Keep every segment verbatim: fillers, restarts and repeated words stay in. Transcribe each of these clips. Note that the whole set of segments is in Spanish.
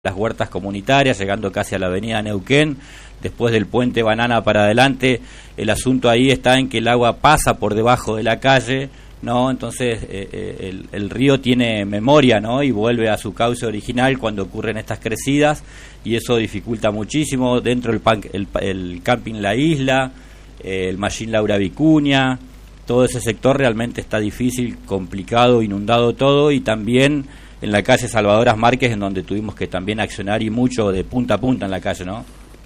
las huertas comunitarias, llegando casi a la avenida Neuquén, después del puente Banana para adelante. El asunto ahí está en que el agua pasa por debajo de la calle, ¿no? Entonces eh, el, el río tiene memoria, ¿no? Y vuelve a su cauce original cuando ocurren estas crecidas, y eso dificulta muchísimo dentro del pan, el, el camping La Isla, eh, el Mallín Laura Vicuña, todo ese sector realmente está difícil, complicado, inundado todo, y también en la calle Salvadoras Márquez, en donde tuvimos que también accionar, y mucho de punta a punta en la calle, ¿no?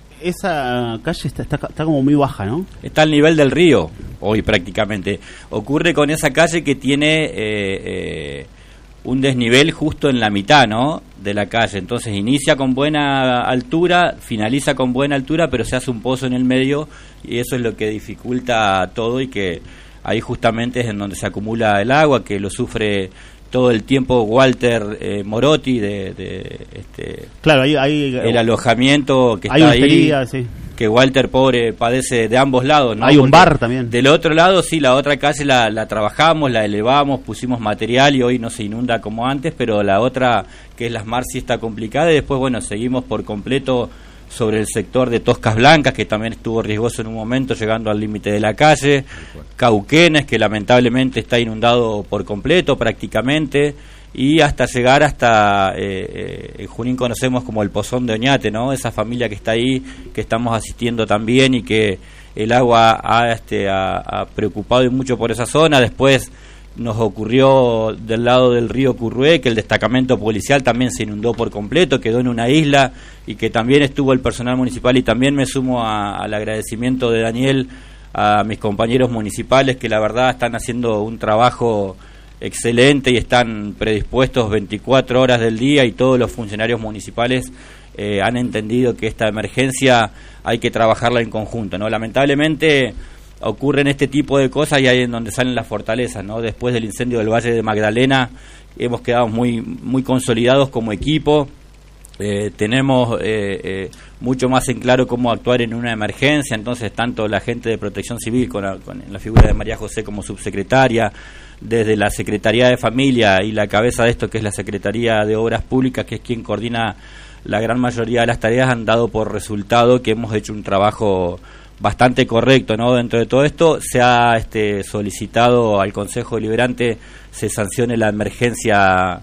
Esa calle está, está, está como muy baja, ¿no? Está al nivel del río, hoy prácticamente. Ocurre con esa calle que tiene eh, eh, un desnivel justo en la mitad, ¿no?, de la calle. Entonces inicia con buena altura, finaliza con buena altura, pero se hace un pozo en el medio, y eso es lo que dificulta todo, y que ahí justamente es en donde se acumula el agua, que lo sufre todo el tiempo Walter eh, Morotti de, de este claro, ahí, ahí el alojamiento que hay está hostería, ahí, sí. Que Walter pobre padece de ambos lados, ¿no? Hay un Porque bar también. Del otro lado sí, la otra calle la, la trabajamos, la elevamos, pusimos material y hoy no se inunda como antes, pero la otra, que es Las Mar, sí está complicada, y después bueno, seguimos por completo sobre el sector de Toscas Blancas, que también estuvo riesgoso en un momento, llegando al límite de la calle, Cauquenes, que lamentablemente está inundado por completo prácticamente, y hasta llegar hasta eh, eh, en Junín conocemos como el Pozón de Oñate, ¿no? Esa familia que está ahí, que estamos asistiendo también, y que el agua ha, este, ha, ha preocupado y mucho por esa zona. Después nos ocurrió del lado del río Currué, que el destacamento policial también se inundó por completo, quedó en una isla, y que también estuvo el personal municipal, y también me sumo a, al agradecimiento de Daniel a mis compañeros municipales, que la verdad están haciendo un trabajo excelente y están predispuestos veinticuatro horas del día, y todos los funcionarios municipales eh, han entendido que esta emergencia hay que trabajarla en conjunto, ¿no? Lamentablemente ocurren este tipo de cosas y ahí es donde salen las fortalezas, ¿no? Después del incendio del Valle de Magdalena hemos quedado muy muy consolidados como equipo, eh, tenemos eh, eh, mucho más en claro cómo actuar en una emergencia. Entonces tanto la gente de Protección Civil con la, con la figura de María José como subsecretaria, desde la Secretaría de Familia y la cabeza de esto que es la Secretaría de Obras Públicas, que es quien coordina la gran mayoría de las tareas, han dado por resultado que hemos hecho un trabajo bastante correcto, ¿no? Dentro de todo esto se ha este, solicitado al Consejo Deliberante se sancione la emergencia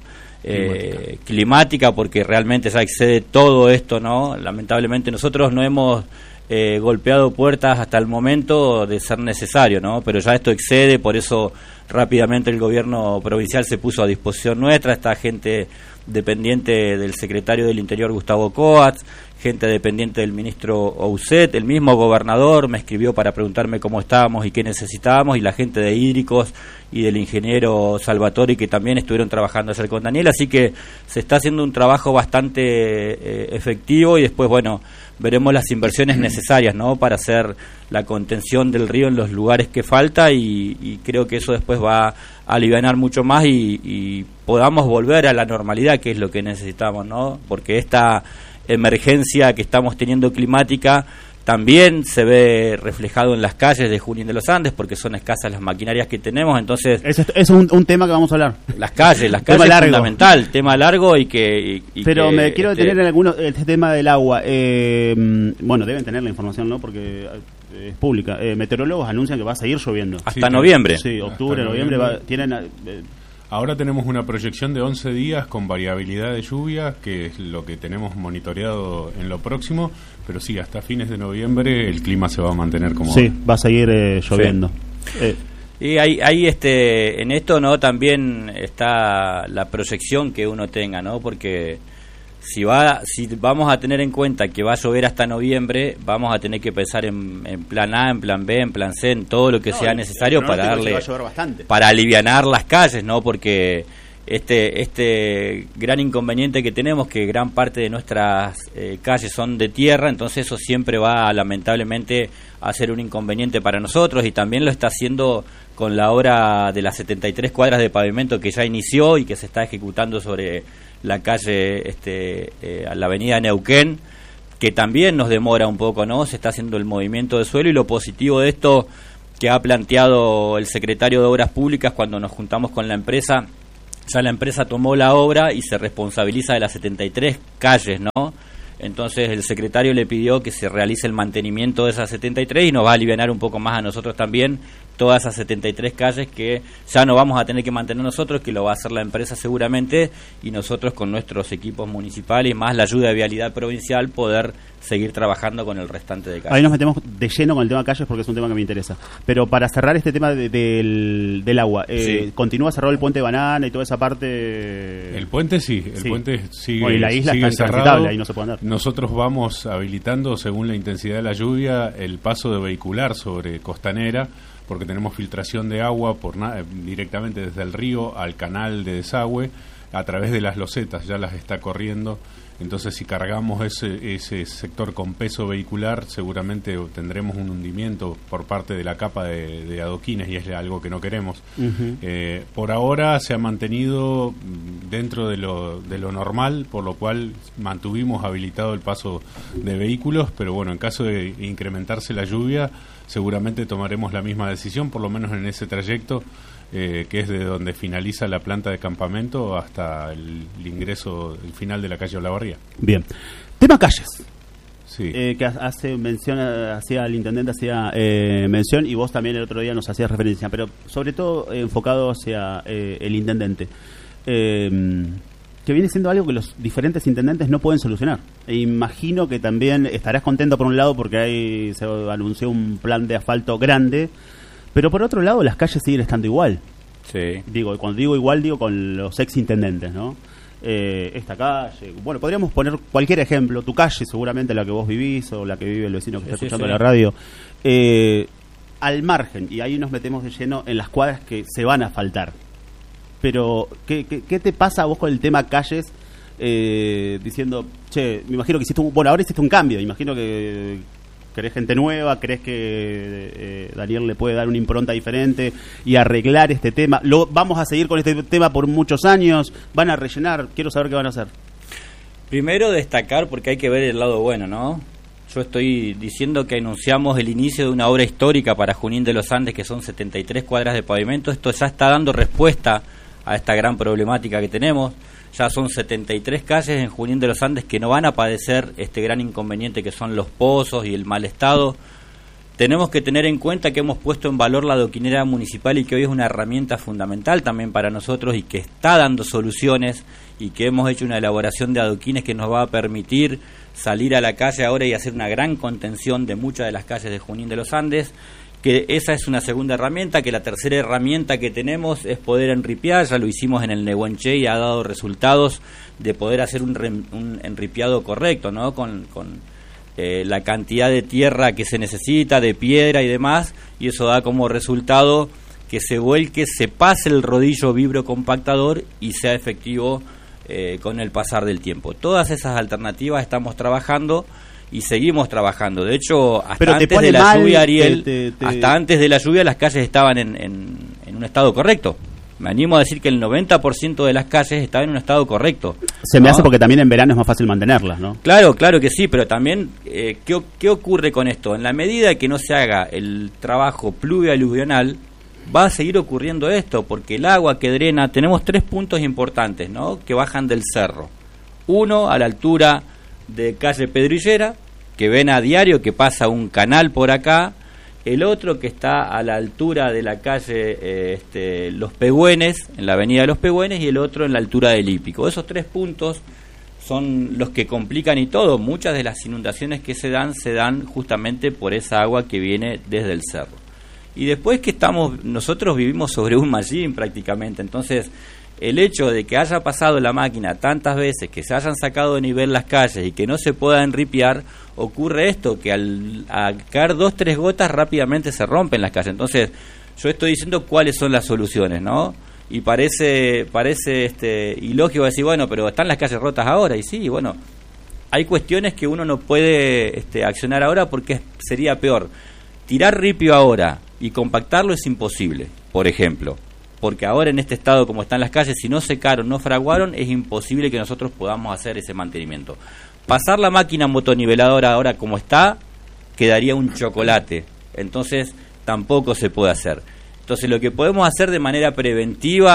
eh, climática. climática, porque realmente ya excede todo esto, ¿no? Lamentablemente nosotros no hemos eh, golpeado puertas hasta el momento de ser necesario, ¿no? Pero ya esto excede, por eso rápidamente el gobierno provincial se puso a disposición nuestra, esta gente dependiente del secretario del Interior Gustavo Coats, gente dependiente del ministro Ouset, el mismo gobernador me escribió para preguntarme cómo estábamos y qué necesitábamos, y la gente de Hídricos y del ingeniero Salvatori, que también estuvieron trabajando ayer con Daniel, así que se está haciendo un trabajo bastante eh, efectivo, y después, bueno, veremos las inversiones necesarias, ¿no?, para hacer la contención del río en los lugares que falta, y, y creo que eso después va a alivianar mucho más y, y podamos volver a la normalidad, que es lo que necesitamos, ¿no?, porque esta emergencia que estamos teniendo climática también se ve reflejado en las calles de Junín de los Andes, porque son escasas las maquinarias que tenemos. Entonces eso es un, un tema que vamos a hablar, las calles, las calles es fundamental, tema largo, y que y, y pero que, me quiero este, detener en algunos, este tema del agua. Eh, bueno, deben tener la información, ¿no?, porque es pública. Eh, meteorólogos anuncian que va a seguir lloviendo hasta sí, noviembre. Sí, octubre, noviembre, noviembre va, tienen eh, ahora tenemos una proyección de once días con variabilidad de lluvia, que es lo que tenemos monitoreado en lo próximo, pero sí, hasta fines de noviembre el clima se va a mantener como... Sí, va a seguir eh, lloviendo. Sí. Eh. Y hay, hay este, en esto, ¿no?, también está la proyección que uno tenga, ¿no?, porque si va, si vamos a tener en cuenta que va a llover hasta noviembre, vamos a tener que pensar en, en plan A, en plan B, en plan C, en todo lo que no, sea necesario para darle, para alivianar las calles, ¿no?, porque este este gran inconveniente que tenemos, que gran parte de nuestras eh, calles son de tierra, entonces eso siempre va lamentablemente a ser un inconveniente para nosotros, y también lo está haciendo con la obra de las setenta y tres cuadras de pavimento que ya inició y que se está ejecutando sobre la calle, este, eh, a la avenida Neuquén, que también nos demora un poco, ¿no? Se está haciendo el movimiento de suelo, y lo positivo de esto que ha planteado el secretario de Obras Públicas cuando nos juntamos con la empresa ya la empresa tomó la obra y se responsabiliza de las setenta y tres calles, ¿no? Entonces el secretario le pidió que se realice el mantenimiento de esas setenta y tres y nos va a alivianar un poco más a nosotros también todas esas setenta y tres calles que ya no vamos a tener que mantener nosotros, que lo va a hacer la empresa seguramente, y nosotros con nuestros equipos municipales más la ayuda de Vialidad Provincial poder seguir trabajando con el restante de calles. Ahí nos metemos de lleno con el tema calles porque es un tema que me interesa. Pero para cerrar este tema de, de, del, del agua, eh, sí. ¿continúa cerrado el puente de Banana y toda esa parte? El puente sí, el sí. puente sigue, bueno, y la isla sigue está cerrado. Ahí no se puede andar. Nosotros vamos habilitando, según la intensidad de la lluvia, el paso de vehicular sobre Costanera, porque tenemos filtración de agua por na- directamente desde el río al canal de desagüe a través de las losetas, ya las está corriendo. Entonces, si cargamos ese, ese sector con peso vehicular, seguramente tendremos un hundimiento por parte de la capa de, de adoquines, y es algo que no queremos. Uh-huh. Eh, por ahora se ha mantenido dentro de lo, de lo normal, por lo cual mantuvimos habilitado el paso de vehículos, pero bueno, en caso de incrementarse la lluvia, seguramente tomaremos la misma decisión, por lo menos en ese trayecto, eh, que es de donde finaliza la planta de campamento hasta el, el ingreso, el final de la calle Olavarría. Bien. Tema calles. Sí. Eh, que hace mención, hacía el intendente, hacía eh, mención, y vos también el otro día nos hacías referencia, pero sobre todo eh, enfocado hacia eh, el intendente. Eh, que viene siendo algo que los diferentes intendentes no pueden solucionar. E imagino que también estarás contento por un lado porque ahí se anunció un plan de asfalto grande, pero por otro lado las calles siguen estando igual. Sí. Digo, cuando digo igual, digo con los ex intendentes, ¿no? Eh, esta calle, bueno, podríamos poner cualquier ejemplo, tu calle seguramente la que vos vivís o la que vive el vecino que está sí, escuchando sí. la radio, eh, al margen, y ahí nos metemos de lleno en las cuadras que se van a asfaltar. Pero, ¿qué, qué, qué te pasa a vos con el tema calles? Eh, diciendo, che, me imagino que hiciste un, bueno, ahora hiciste un cambio, imagino que querés gente nueva, crees que eh, Daniel le puede dar una impronta diferente y arreglar este tema. Lo, vamos a seguir con este tema por muchos años, van a rellenar, quiero saber qué van a hacer. Primero destacar, porque hay que ver el lado bueno, ¿no? Yo estoy diciendo que anunciamos el inicio de una obra histórica para Junín de los Andes, que son setenta y tres cuadras de pavimento. Esto ya está dando respuesta a esta gran problemática que tenemos. Ya son setenta y tres calles en Junín de los Andes que no van a padecer este gran inconveniente que son los pozos y el mal estado. Tenemos que tener en cuenta que hemos puesto en valor la adoquinera municipal y que hoy es una herramienta fundamental también para nosotros y que está dando soluciones, y que hemos hecho una elaboración de adoquines que nos va a permitir salir a la calle ahora y hacer una gran contención de muchas de las calles de Junín de los Andes. Que esa es una segunda herramienta, que la tercera herramienta que tenemos es poder enripiar. Ya lo hicimos en el Nehuenche y ha dado resultados de poder hacer un, re, un enripiado correcto, ¿no? Con, con eh, la cantidad de tierra que se necesita, de piedra y demás, y eso da como resultado que se vuelque, se pase el rodillo vibrocompactador y sea efectivo eh, con el pasar del tiempo. Todas esas alternativas estamos trabajando y seguimos trabajando. De hecho, hasta antes de la lluvia, Ariel, te, te, te... hasta antes de la lluvia las calles estaban en, en, en un estado correcto. Me animo a decir que el noventa por ciento de las calles estaban en un estado correcto. Se me ¿no? hace porque también en verano es más fácil mantenerlas, ¿no? Claro, claro que sí, pero también, eh, ¿qué, ¿qué ocurre con esto? En la medida que no se haga el trabajo pluvio-aluvional, va a seguir ocurriendo esto, porque el agua que drena, tenemos tres puntos importantes, ¿no? Que bajan del cerro. Uno, a la altura de calle Pedrillera, que ven a diario que pasa un canal por acá. El otro que está a la altura de la calle eh, este, Los Pegüenes, en la avenida de Los Pegüenes, y el otro en la altura del Hípico. Esos tres puntos son los que complican y todo. Muchas de las inundaciones que se dan, se dan justamente por esa agua que viene desde el cerro. Y después que estamos, nosotros vivimos sobre un mallín prácticamente, entonces el hecho de que haya pasado la máquina tantas veces, que se hayan sacado de nivel las calles y que no se pueda enripiar, ocurre esto, que al, al caer dos, tres gotas rápidamente se rompen las calles. Entonces yo estoy diciendo cuáles son las soluciones, ¿no? Y parece parece este ilógico decir, bueno, pero están las calles rotas ahora, y sí, bueno, hay cuestiones que uno no puede este, accionar ahora porque sería peor. Tirar ripio ahora y compactarlo es imposible, por ejemplo. Porque ahora en este estado como están las calles, si no secaron, no fraguaron, es imposible que nosotros podamos hacer ese mantenimiento. Pasar la máquina motoniveladora ahora como está, quedaría un chocolate. Entonces tampoco se puede hacer. Entonces lo que podemos hacer de manera preventiva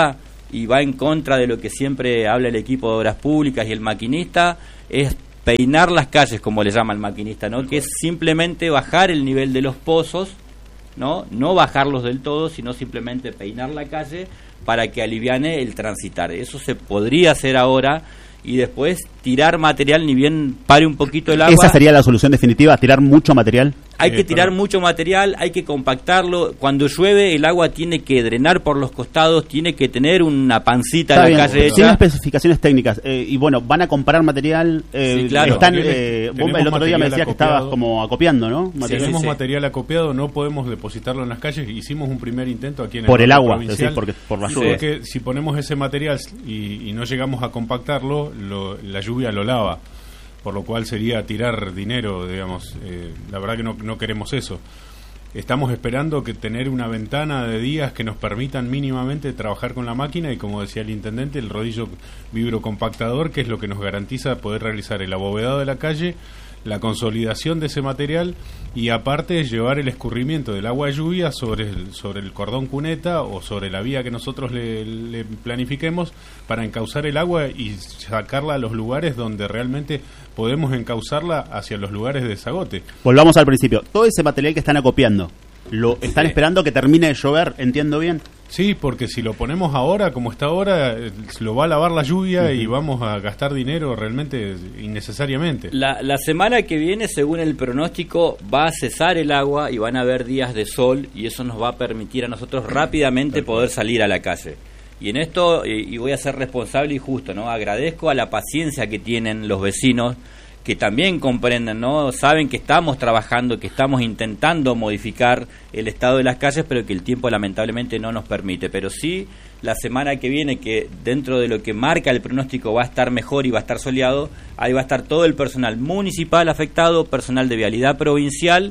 y va en contra de lo que siempre habla el equipo de obras públicas y el maquinista, es peinar las calles, como le llama el maquinista, ¿no? Que es simplemente bajar el nivel de los pozos, ¿no? No bajarlos del todo, sino simplemente peinar la calle para que aliviane el transitar. Eso se podría hacer ahora, y después tirar material, ni bien pare un poquito el agua. ¿Esa sería la solución definitiva, tirar mucho material? Hay que Eh, tirar perdón. mucho material, hay que compactarlo. Cuando llueve, el agua tiene que drenar por los costados, tiene que tener una pancita Está en la bien, calle sin hecha. especificaciones técnicas. Eh, y bueno, van a comprar material. Eh, Sí, claro. Están, Tenemos- eh, vos tenemos el otro día me material decías que acopiado. estabas como acopiando, ¿no? Material. Tenemos sí. material acopiado, no podemos depositarlo en las calles. Hicimos un primer intento aquí en el Por el norte agua, provincial. es decir, porque por la Y lluvia. porque si ponemos ese material y, y no llegamos a compactarlo, lo- la lluvia lo lava, por lo cual sería tirar dinero, digamos. Eh, la verdad que no, no queremos eso. Estamos esperando que tener una ventana de días que nos permitan mínimamente trabajar con la máquina y, como decía el intendente, el rodillo vibrocompactador, que es lo que nos garantiza poder realizar el abovedado de la calle, la consolidación de ese material y aparte llevar el escurrimiento del agua de lluvia sobre el, sobre el cordón cuneta o sobre la vía que nosotros le, le planifiquemos para encauzar el agua y sacarla a los lugares donde realmente podemos encauzarla hacia los lugares de desagote. Volvamos al principio. Todo ese material que están acopiando, ¿lo están Sí. esperando que termine de llover? ¿Entiendo bien? Sí, porque si lo ponemos ahora, como está ahora, eh, lo va a lavar la lluvia y vamos a gastar dinero realmente innecesariamente. La, la semana que viene, según el pronóstico, va a cesar el agua y van a haber días de sol, y eso nos va a permitir a nosotros rápidamente poder salir a la calle. Y en esto, y, y voy a ser responsable y justo, ¿no? Agradezco a la paciencia que tienen los vecinos, que también comprenden, ¿no? Saben que estamos trabajando, que estamos intentando modificar el estado de las calles, pero que el tiempo lamentablemente no nos permite. Pero sí, la semana que viene, que dentro de lo que marca el pronóstico va a estar mejor y va a estar soleado, ahí va a estar todo el personal municipal afectado, personal de vialidad provincial,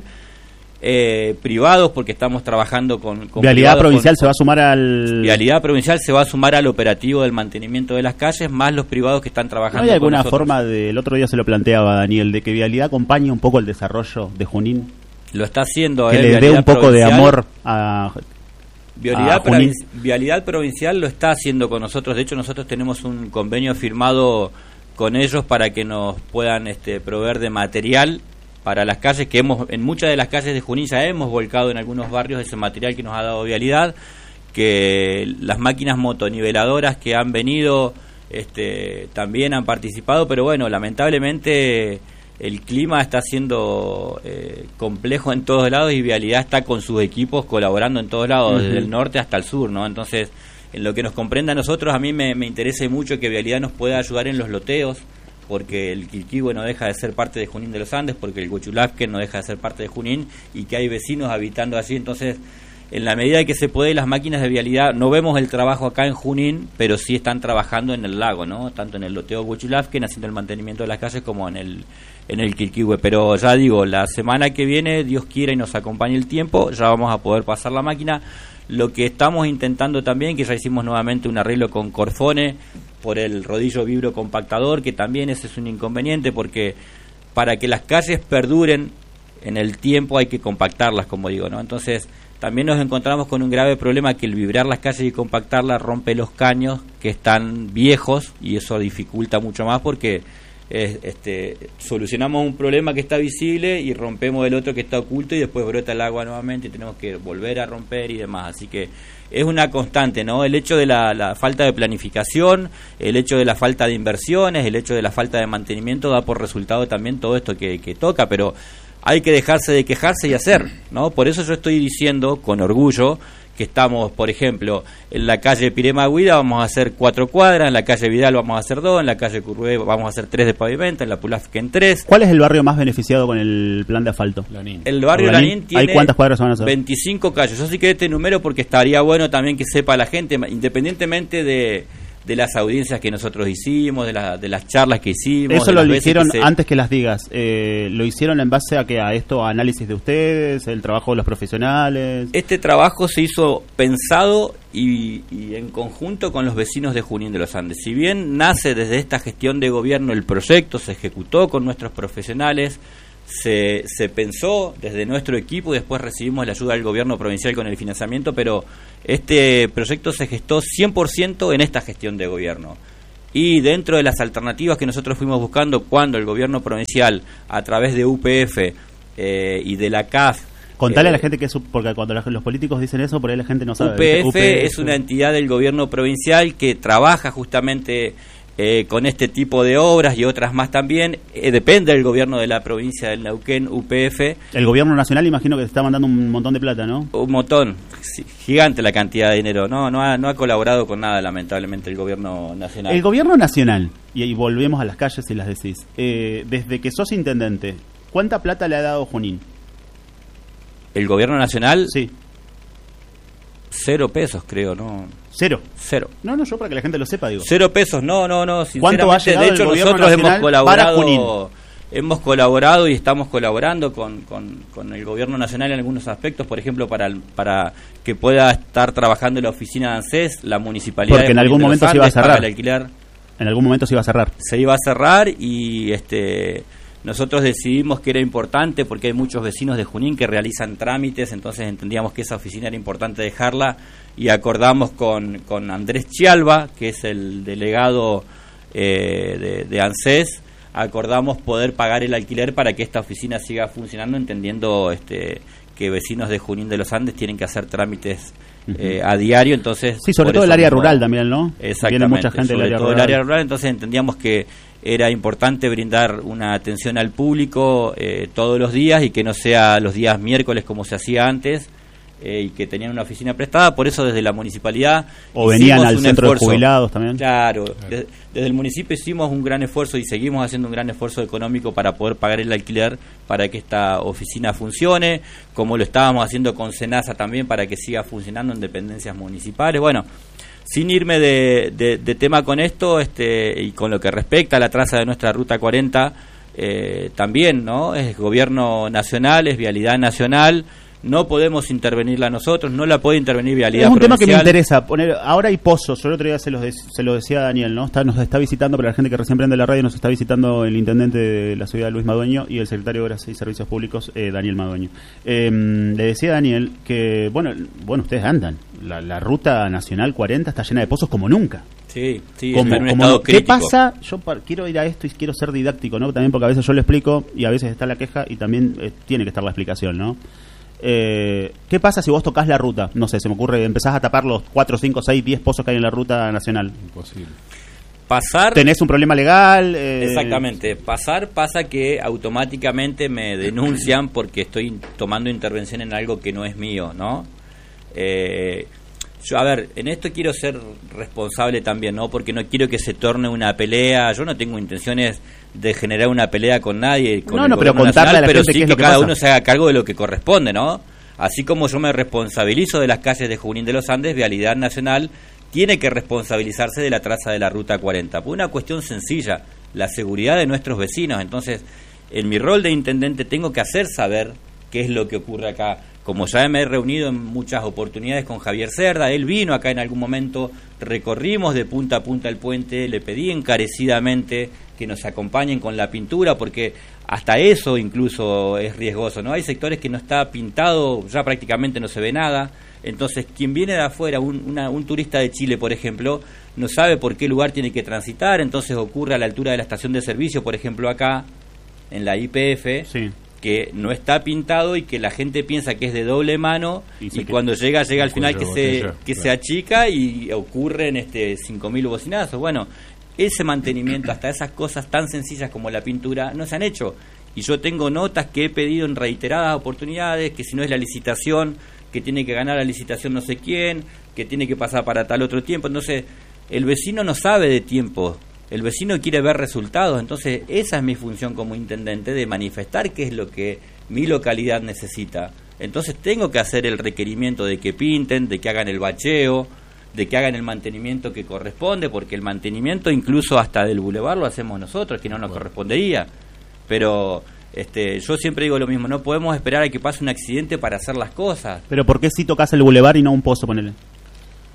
eh, privados, porque estamos trabajando con... con Vialidad privados, provincial con- se va a sumar al... Vialidad provincial se va a sumar al operativo del mantenimiento de las calles, más los privados que están ¿No trabajando hay con alguna nosotros. forma de, el otro día se lo planteaba Daniel, de que Vialidad acompañe un poco el desarrollo de Junín? Lo está haciendo, Que eh, le dé Vialidad un poco de Provincial. amor a... Vialidad, a Junín. provin- Vialidad Provincial lo está haciendo con nosotros. De hecho, nosotros tenemos un convenio firmado con ellos para que nos puedan este, proveer de material para las calles, que hemos en muchas de las calles de Junín ya hemos volcado en algunos barrios ese material que nos ha dado Vialidad, que las máquinas motoniveladoras que han venido este, también han participado, pero bueno, lamentablemente el clima está siendo eh, complejo en todos lados y Vialidad está con sus equipos colaborando en todos lados, Uh-huh. desde el norte hasta el sur, ¿no? Entonces, en lo que nos comprenda a nosotros, a mí me, me interesa mucho que Vialidad nos pueda ayudar en los loteos, porque el Quilquihue no deja de ser parte de Junín de los Andes, porque el Huechulafque no deja de ser parte de Junín, y que hay vecinos habitando allí. Entonces, en la medida que se puede, las máquinas de Vialidad, no vemos el trabajo acá en Junín, pero sí están trabajando en el lago, ¿no? Tanto en el loteo Huechulafque, haciendo el mantenimiento de las calles, como en el en el Quilquihue. Pero ya digo, la semana que viene, Dios quiera y nos acompañe el tiempo, ya vamos a poder pasar la máquina. Lo que estamos intentando también, que ya hicimos nuevamente un arreglo con Corfone por el rodillo vibrocompactador, que también ese es un inconveniente, porque para que las calles perduren en el tiempo hay que compactarlas, como digo, ¿no? Entonces, también nos encontramos con un grave problema, que el vibrar las calles y compactarlas rompe los caños que están viejos, y eso dificulta mucho más, porque eh, este, solucionamos un problema que está visible y rompemos el otro que está oculto, y después brota el agua nuevamente y tenemos que volver a romper y demás. Así que es una constante, ¿no? El hecho de la, la falta de planificación, el hecho de la falta de inversiones, el hecho de la falta de mantenimiento da por resultado también todo esto que, que toca, pero hay que dejarse de quejarse y hacer, ¿no? Por eso yo estoy diciendo con orgullo que estamos, por ejemplo, en la calle Pirema Guida vamos a hacer cuatro cuadras, en la calle Vidal vamos a hacer dos, en la calle Curvé vamos a hacer tres de pavimento, en la Pulafque en tres. ¿Cuál es el barrio más beneficiado con el plan de asfalto? Lanín. El barrio Lanín, Lanín tiene ¿hay cuántas cuadras van a hacer? veinticinco calles. Yo sí que este número, porque estaría bueno también que sepa la gente, independientemente de, de las audiencias que nosotros hicimos, de, la, de las charlas que hicimos. Eso de lo las veces hicieron que se- antes que las digas. Eh, ¿Lo hicieron en base a que a esto, a análisis de ustedes, el trabajo de los profesionales? Este trabajo se hizo pensado y, y en conjunto con los vecinos de Junín de los Andes. Si bien nace desde esta gestión de gobierno el proyecto, se ejecutó con nuestros profesionales, se, se pensó desde nuestro equipo y después recibimos la ayuda del gobierno provincial con el financiamiento, pero este proyecto se gestó cien por ciento en esta gestión de gobierno. Y dentro de las alternativas que nosotros fuimos buscando cuando el gobierno provincial, a través de U P F eh, y de la C A F... Contale eh, a la gente que es, porque cuando la, los políticos dicen eso, por ahí la gente no sabe. U P F, U P F es una entidad del gobierno provincial que trabaja justamente eh, con este tipo de obras y otras más también. Eh, depende del gobierno de la provincia del Neuquén, U P F. El gobierno nacional imagino que te está mandando un montón de plata, ¿no? Un montón, sí, gigante la cantidad de dinero. No, no ha, no ha colaborado con nada, lamentablemente, el gobierno nacional. El gobierno nacional, y ahí volvemos a las calles y las decís, eh, desde que sos intendente, ¿cuánta plata le ha dado Junín? El gobierno nacional, sí. Cero pesos, creo, ¿no? Cero. Cero. No, no, yo para que la gente lo sepa, digo. Cero pesos, no, no, no. ¿Cuánto ha llegado de hecho, el gobierno nosotros hemos nacional colaborado, para Junín? hemos colaborado y estamos colaborando con, con, con el gobierno nacional en algunos aspectos, por ejemplo, para para que pueda estar trabajando en la oficina de ANSES, la municipalidad. Porque en algún momento se iba a cerrar. El alquiler. En algún momento se iba a cerrar. Se iba a cerrar y este nosotros decidimos que era importante porque hay muchos vecinos de Junín que realizan trámites, entonces entendíamos que esa oficina era importante dejarla y acordamos con, con Andrés Chialba, que es el delegado eh, de, de ANSES, acordamos poder pagar el alquiler para que esta oficina siga funcionando, entendiendo este que vecinos de Junín de los Andes tienen que hacer trámites eh, a diario, entonces... Sí, sobre todo el área rural también, ¿no? Exactamente, viene mucha gente del área todo rural. el área rural, entonces entendíamos que era importante brindar una atención al público eh, todos los días y que no sea los días miércoles como se hacía antes, eh, y que tenían una oficina prestada, por eso desde la municipalidad o venían al centro esfuerzo. de jubilados también. Claro, de, desde el municipio hicimos un gran esfuerzo y seguimos haciendo un gran esfuerzo económico para poder pagar el alquiler para que esta oficina funcione, como lo estábamos haciendo con SENASA también para que siga funcionando en dependencias municipales. Bueno, sin irme de, de, de tema con esto, este y con lo que respecta a la traza de nuestra Ruta cuarenta, eh, también, ¿no? Es gobierno nacional, es vialidad nacional, no podemos intervenirla nosotros, no la puede intervenir vialidad provincial. Es un provincial. tema que me interesa poner. Ahora hay pozos, yo el otro día se, los de, se lo decía a Daniel, ¿no? Está, nos está visitando, para la gente que recién prende la radio, nos está visitando el intendente de la ciudad, Luis Madueño, y el secretario de Obras y Servicios Públicos, eh, Daniel Madueño. Eh, le decía a Daniel que, bueno, bueno ustedes andan, la, la Ruta Nacional cuarenta está llena de pozos como nunca. Sí, sí, como, está en un como estado ¿Qué crítico. pasa? Yo par, quiero ir a esto y quiero ser didáctico, ¿no? También porque a veces yo lo explico y a veces está la queja y también eh, tiene que estar la explicación, ¿no? Eh, ¿Qué pasa si vos tocas la ruta? No sé, se me ocurre, empezás a tapar los cuatro, cinco, seis, diez pozos que hay en la ruta nacional. Imposible. Pasar... ¿Tenés un problema legal? Eh... Exactamente. Pasar pasa que automáticamente me denuncian porque estoy tomando intervención en algo que no es mío, ¿no? Eh... Yo, a ver, en esto quiero ser responsable también, ¿no? Porque no quiero que se torne una pelea. Yo no tengo intenciones de generar una pelea con nadie, con no, el no, pero gobierno contarle nacional, a la pero gente sí qué es que lo que cada pasa. uno se haga cargo de lo que corresponde, ¿no? Así como yo me responsabilizo de las calles de Junín de los Andes, Vialidad Nacional tiene que responsabilizarse de la traza de la Ruta cuarenta. Por una cuestión sencilla, la seguridad de nuestros vecinos. Entonces, en mi rol de intendente tengo que hacer saber qué es lo que ocurre acá. Como ya me he reunido en muchas oportunidades con Javier Cerda, él vino acá en algún momento, recorrimos de punta a punta el puente, le pedí encarecidamente que nos acompañen con la pintura, porque hasta eso incluso es riesgoso, ¿no? Hay sectores que no está pintado, ya prácticamente no se ve nada, entonces quien viene de afuera, un, una, un turista de Chile, por ejemplo, no sabe por qué lugar tiene que transitar, entonces ocurre a la altura de la estación de servicio, por ejemplo acá, en la I P F, sí, que no está pintado y que la gente piensa que es de doble mano y, y que, cuando llega llega al final que se botella, que claro. se achica y ocurren este cinco mil bocinazos. Bueno, ese mantenimiento, hasta esas cosas tan sencillas como la pintura, no se han hecho. Y yo tengo notas que he pedido en reiteradas oportunidades, que si no es la licitación, que tiene que ganar la licitación no sé quién, que tiene que pasar para tal otro tiempo. Entonces, el vecino no sabe de tiempo. El vecino quiere ver resultados, entonces esa es mi función como intendente, de manifestar qué es lo que mi localidad necesita. Entonces tengo que hacer el requerimiento de que pinten, de que hagan el bacheo, de que hagan el mantenimiento que corresponde, porque el mantenimiento incluso hasta del bulevar lo hacemos nosotros, que no nos correspondería. Pero este, yo siempre digo lo mismo, no podemos esperar a que pase un accidente para hacer las cosas. Pero ¿por qué si tocas el bulevar y no un pozo, ponele?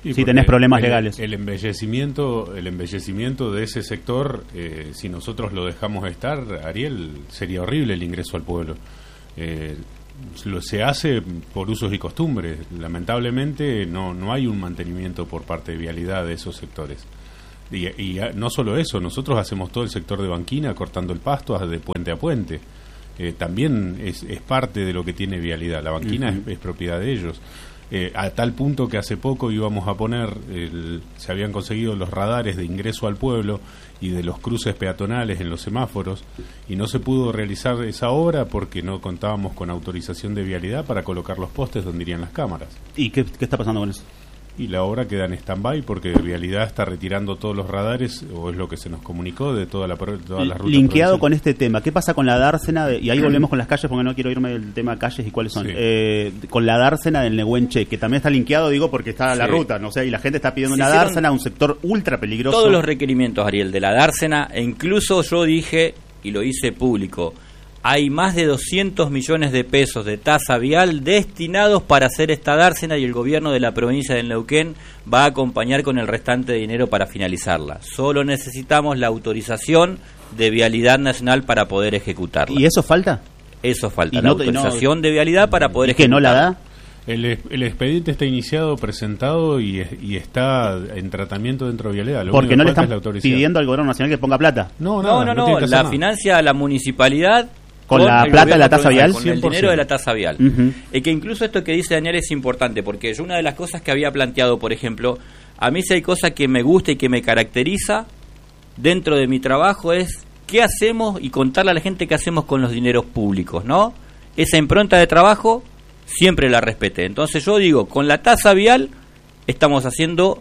si tenés problemas el, legales. El embellecimiento, el embellecimiento de ese sector, eh, si nosotros lo dejamos estar, Ariel, sería horrible el ingreso al pueblo. Eh, lo se hace por usos y costumbres. Lamentablemente no, no hay un mantenimiento por parte de Vialidad de esos sectores. Y, y no solo eso, nosotros hacemos todo el sector de banquina cortando el pasto de puente a puente. Eh, también es, es parte de lo que tiene Vialidad. La banquina uh-huh. es, es propiedad de ellos. Eh, a tal punto que hace poco íbamos a poner, el, se habían conseguido los radares de ingreso al pueblo y de los cruces peatonales en los semáforos, y no se pudo realizar esa obra porque no contábamos con autorización de Vialidad para colocar los postes donde irían las cámaras. ¿Y qué, qué está pasando con eso? Y la obra queda en stand-by porque Vialidad está retirando todos los radares, o es lo que se nos comunicó, de toda la, todas las rutas. Linkeado con este tema, ¿qué pasa con la dársena? De, y ahí volvemos con las calles, porque no quiero irme del tema calles y cuáles son. Sí. Eh, con la dársena del Nehuenche, que también está linkeado, digo, porque está sí. la ruta, ¿no? O sea, y la gente está pidiendo una dársena, un sector ultra peligroso. Todos los requerimientos, Ariel, de la dársena, e incluso yo dije, y lo hice público, hay más de doscientos millones de pesos de tasa vial destinados para hacer esta dársena, y el gobierno de la provincia del Neuquén va a acompañar con el restante de dinero para finalizarla. Solo necesitamos la autorización de Vialidad Nacional para poder ejecutarla. ¿Y eso falta? Eso falta, ¿Y la no, autorización no, de Vialidad para poder ¿es que no la da? El, el expediente está iniciado, presentado y, y está en tratamiento dentro de Vialidad. Lo Porque no le están pidiendo al gobierno nacional que ponga plata. No, no, no, no, no, no la nada. Financia la municipalidad. ¿Con, con la plata de la tasa vial? Con el dinero de la tasa vial. Uh-huh. Es que incluso esto que dice Daniel es importante, porque yo una de las cosas que había planteado, por ejemplo, a mí si hay cosa que me gusta y que me caracteriza dentro de mi trabajo es qué hacemos y contarle a la gente qué hacemos con los dineros públicos, ¿no? Esa impronta de trabajo siempre la respeté. Entonces yo digo, con la tasa vial estamos haciendo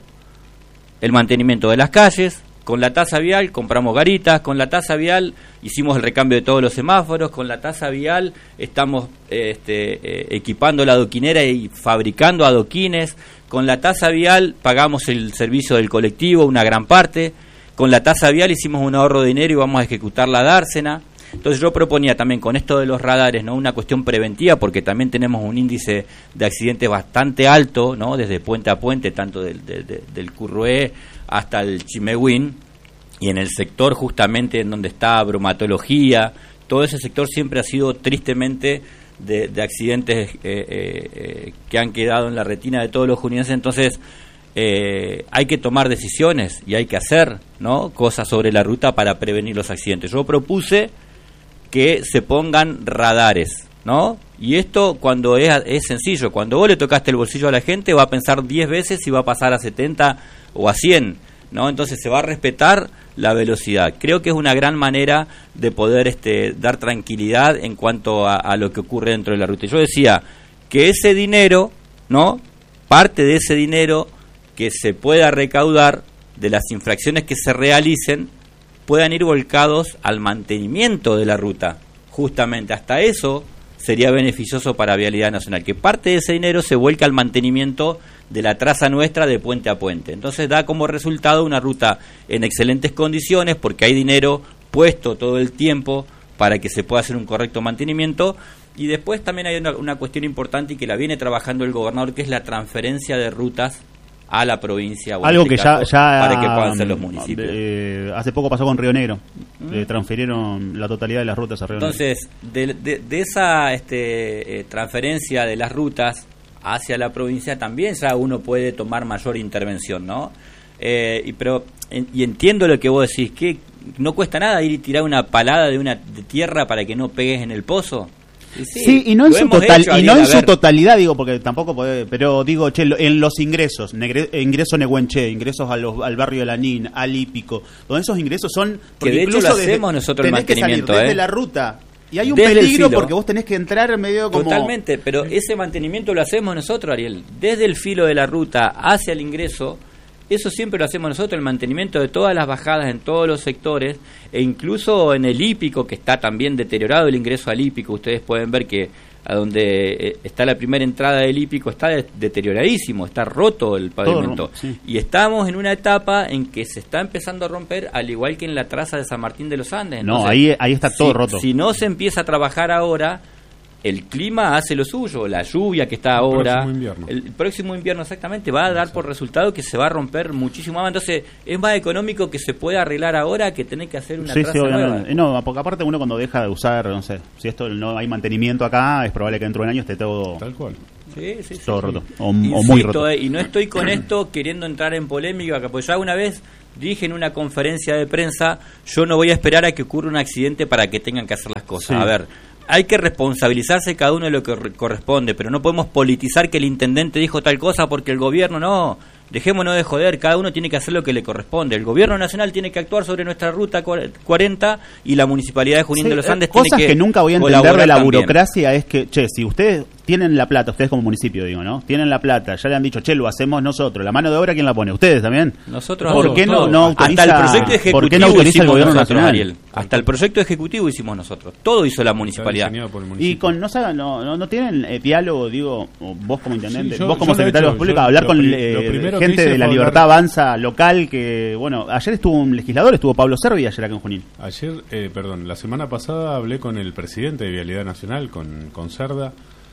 el mantenimiento de las calles. Con la tasa vial compramos garitas, con la tasa vial hicimos el recambio de todos los semáforos, con la tasa vial estamos este, eh, equipando la adoquinera y fabricando adoquines, con la tasa vial pagamos el servicio del colectivo, una gran parte, con la tasa vial hicimos un ahorro de dinero y vamos a ejecutar la dársena. Entonces yo proponía también con esto de los radares, ¿no?, una cuestión preventiva, porque también tenemos un índice de accidentes bastante alto, ¿no?, desde puente a puente, tanto del, del, del Currué hasta el Chimehuín, y en el sector justamente en donde está bromatología, todo ese sector siempre ha sido tristemente de, de accidentes eh, eh, que han quedado en la retina de todos los juninenses. Entonces eh, hay que tomar decisiones y hay que hacer, ¿no?, cosas sobre la ruta para prevenir los accidentes. Yo propuse que se pongan radares, ¿no? Y esto cuando es, es sencillo, cuando vos le tocaste el bolsillo a la gente va a pensar diez veces si va a pasar a setenta o a cien, ¿no? Entonces se va a respetar la velocidad. Creo que es una gran manera de poder este, dar tranquilidad en cuanto a, a lo que ocurre dentro de la ruta. Yo decía que ese dinero, ¿no?, parte de ese dinero que se pueda recaudar de las infracciones que se realicen puedan ir volcados al mantenimiento de la ruta. Justamente hasta eso sería beneficioso para Vialidad Nacional, que parte de ese dinero se vuelca al mantenimiento de la traza nuestra de puente a puente. Entonces da como resultado una ruta en excelentes condiciones, porque hay dinero puesto todo el tiempo para que se pueda hacer un correcto mantenimiento. Y después también hay una, una cuestión importante y que la viene trabajando el gobernador, que es la transferencia de rutas a la provincia. Algo este que caso, ya, ya para que puedan ser los municipios. Eh, hace poco pasó con Río Negro. ¿Mm? Le transfirieron la totalidad de las rutas a Río Entonces, Negro. Entonces, de, de, de esa este, eh, transferencia de las rutas hacia la provincia también ya uno puede tomar mayor intervención, ¿no? Eh, y, pero, en, y entiendo lo que vos decís, que no cuesta nada ir y tirar una palada de una de tierra para que no pegues en el pozo. Y sí, sí, y no en su total hecho, y no en su totalidad, digo, porque tampoco puede, pero digo, che, en los ingresos, negre, ingreso Nehuenche, ingresos a los, al barrio de Lanín, al Hípico, donde esos ingresos son, que de hecho lo hacemos desde, nosotros el mantenimiento, que salir desde ¿eh? la ruta. Y hay un desde peligro porque vos tenés que entrar en medio como... Totalmente, pero ese mantenimiento lo hacemos nosotros, Ariel. Desde el filo de la ruta hacia el ingreso, eso siempre lo hacemos nosotros, el mantenimiento de todas las bajadas en todos los sectores, e incluso en el Hípico, que está también deteriorado el ingreso al Hípico. Ustedes pueden ver que a donde está la primera entrada del Hípico está deterioradísimo, está roto el pavimento. Todo, sí. Y estamos en una etapa en que se está empezando a romper, al igual que en la traza de San Martín de los Andes. Entonces, no, ahí, ahí está todo si, roto. Si no se empieza a trabajar ahora, el clima hace lo suyo, la lluvia que está ahora, el próximo invierno, el próximo invierno exactamente, va a dar por resultado que se va a romper muchísimo más. Entonces es más económico que se pueda arreglar ahora que tener que hacer una sí, traza sí, nueva. No, porque aparte uno cuando deja de usar, no sé, si esto no hay mantenimiento acá, es probable que dentro de un año esté todo... Tal cual. Sí, sí, sí, todo sí. roto, o, Insisto, o muy roto. Eh, y no estoy con esto queriendo entrar en polémica, porque ya una vez dije en una conferencia de prensa, yo no voy a esperar a que ocurra un accidente para que tengan que hacer las cosas. Sí. A ver, hay que responsabilizarse cada uno de lo que re- corresponde, pero no podemos politizar que el intendente dijo tal cosa porque el gobierno no. Dejémonos de joder, cada uno tiene que hacer lo que le corresponde. El gobierno nacional tiene que actuar sobre nuestra ruta cuarenta y la municipalidad de Junín Sí, de los Andes cosas tiene que que nunca voy a entender colaborar de la también. burocracia es que, che, si ustedes tienen la plata, ustedes como municipio, digo, ¿no? Tienen la plata, ya le han dicho, che, lo hacemos nosotros. La mano de obra, ¿quién la pone? ¿Ustedes también? Nosotros ¿Por qué no, todos. no autoriza, Hasta el proyecto ejecutivo ¿por qué no autoriza el hicimos gobierno nosotros, nacional? Ariel. Hasta el proyecto ejecutivo hicimos nosotros. Todo hizo la municipalidad. Por el municipio. Y con no, saben, no, no, no tienen eh, diálogo, digo, o vos como intendente, Sí, yo- vos como yo lo he secretario hecho. de Pública, Yo hablar lo con pri- eh, lo primero que gente hice de la fue Libertad hablar- Avanza local, que, bueno, ayer estuvo un legislador, estuvo Pablo Servi ayer acá en Junín. Ayer, eh, perdón, la semana pasada hablé con el presidente de Vialidad Nacional, con, con Cerda.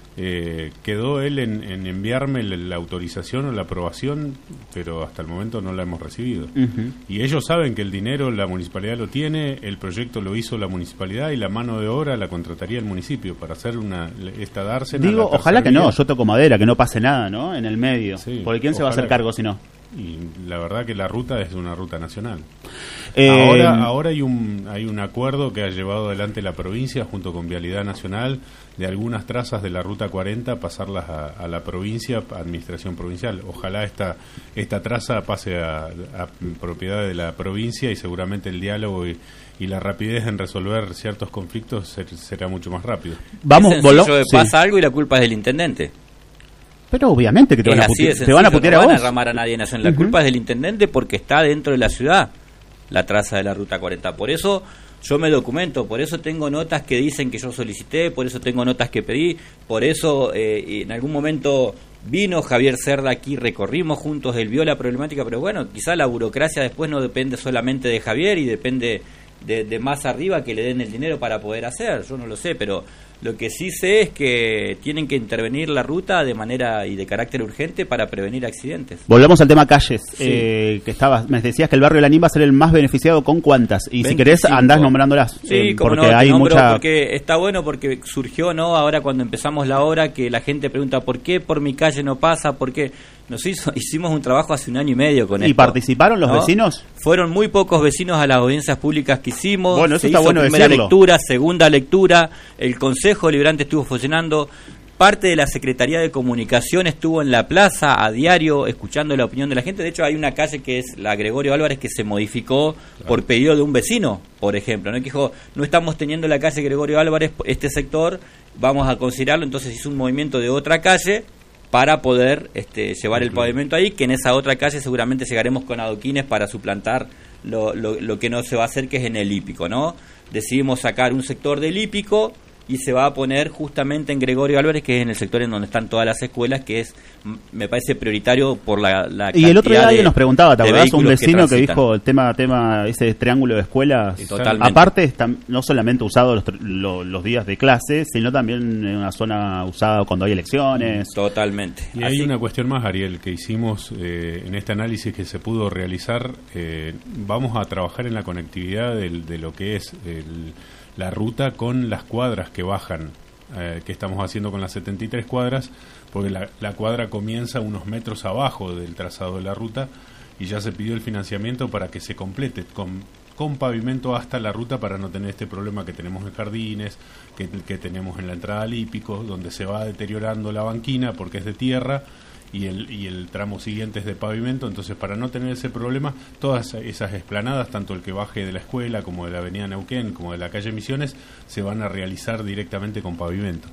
Eh, quedó él en, en enviarme la, la autorización o la aprobación, pero hasta el momento no la hemos recibido. Uh-huh. Y ellos saben que el dinero la municipalidad lo tiene, el proyecto lo hizo la municipalidad y la mano de obra la contrataría el municipio para hacer una esta dársena. Digo, la ojalá que tercera no, vía. yo toco madera, que no pase nada, ¿no? En el medio. Sí, Porque ¿quién se va a hacer ojalá. cargo si no? Y la verdad que la ruta es una ruta nacional. Eh, Ahora, ahora hay un hay un acuerdo que ha llevado adelante la provincia junto con Vialidad Nacional de algunas trazas de la Ruta cuarenta pasarlas a, a la provincia, a administración provincial. Ojalá esta esta traza pase a, a propiedad de la provincia y seguramente el diálogo y, y la rapidez en resolver ciertos conflictos ser- será mucho más rápido. Vamos, es voló- sencillo, sí. pasa algo y la culpa es del intendente. Pero obviamente que te Es van a, así de putear, te van a sencillo, putear no a van a vos. ramar a nadie en Nación. La Ujú. culpa es del intendente porque está dentro de la ciudad la traza de la Ruta cuarenta. Por eso yo me documento, por eso tengo notas que dicen que yo solicité, por eso tengo notas que pedí, por eso eh, en algún momento vino Javier Cerda aquí, recorrimos juntos, él vio la problemática, pero bueno, quizá la burocracia después no depende solamente de Javier y depende de, de más arriba que le den el dinero para poder hacer, yo no lo sé, pero lo que sí sé es que tienen que intervenir la ruta de manera y de carácter urgente para prevenir accidentes. Volvamos al tema calles, Sí. eh, que estabas, me decías que el barrio de Lanín va a ser el más beneficiado con cuántas, y si querés veinticinco. andás nombrándolas, Sí, eh, como porque no, te hay nombro mucha... porque está bueno porque surgió, ¿no? Ahora cuando empezamos la obra que la gente pregunta ¿por qué por mi calle no pasa? ¿Por qué? Nos hizo, hicimos un trabajo hace un año y medio con ¿Y esto. participaron los ¿no? vecinos? Fueron muy pocos vecinos a las audiencias públicas que hicimos. Bueno, eso Se está hizo bueno primera decirlo. lectura, segunda lectura, el Consejo Deliberante estuvo funcionando. Parte de la Secretaría de Comunicación estuvo en la plaza a diario escuchando la opinión de la gente. De hecho, hay una calle que es la Gregorio Álvarez que se modificó claro. por pedido de un vecino, por ejemplo, ¿no? Que dijo, no estamos teniendo la calle Gregorio Álvarez, este sector, vamos a considerarlo. Entonces hizo un movimiento de otra calle para poder este, llevar el pavimento ahí, que en esa otra calle seguramente llegaremos con adoquines para suplantar lo, lo, lo que no se va a hacer, que es en el hípico, ¿no? Decidimos sacar un sector del hípico y se va a poner justamente en Gregorio Álvarez, que es en el sector en donde están todas las escuelas, que es, me parece prioritario por la, la y el otro día alguien nos preguntaba, ¿te acordás? Un vecino que, que dijo el tema tema ese triángulo de escuelas, totalmente. Aparte está no solamente usado los, los, los días de clase, sino también en una zona usada cuando hay elecciones. Totalmente. Y Así. Hay una cuestión más, Ariel, que hicimos eh, en este análisis que se pudo realizar. Eh, vamos a trabajar en la conectividad del, de lo que es el la ruta con las cuadras que bajan, eh, que estamos haciendo con las setenta y tres cuadras, porque la, la cuadra comienza unos metros abajo del trazado de la ruta y ya se pidió el financiamiento para que se complete con, con pavimento hasta la ruta para no tener este problema que tenemos en Jardines, que, que tenemos en la entrada al hípico, donde se va deteriorando la banquina porque es de tierra y el, y el tramo siguiente es de pavimento. Entonces, para no tener ese problema, todas esas esplanadas, tanto el que baje de la escuela como de la avenida Neuquén, como de la calle Misiones, se van a realizar directamente con pavimento.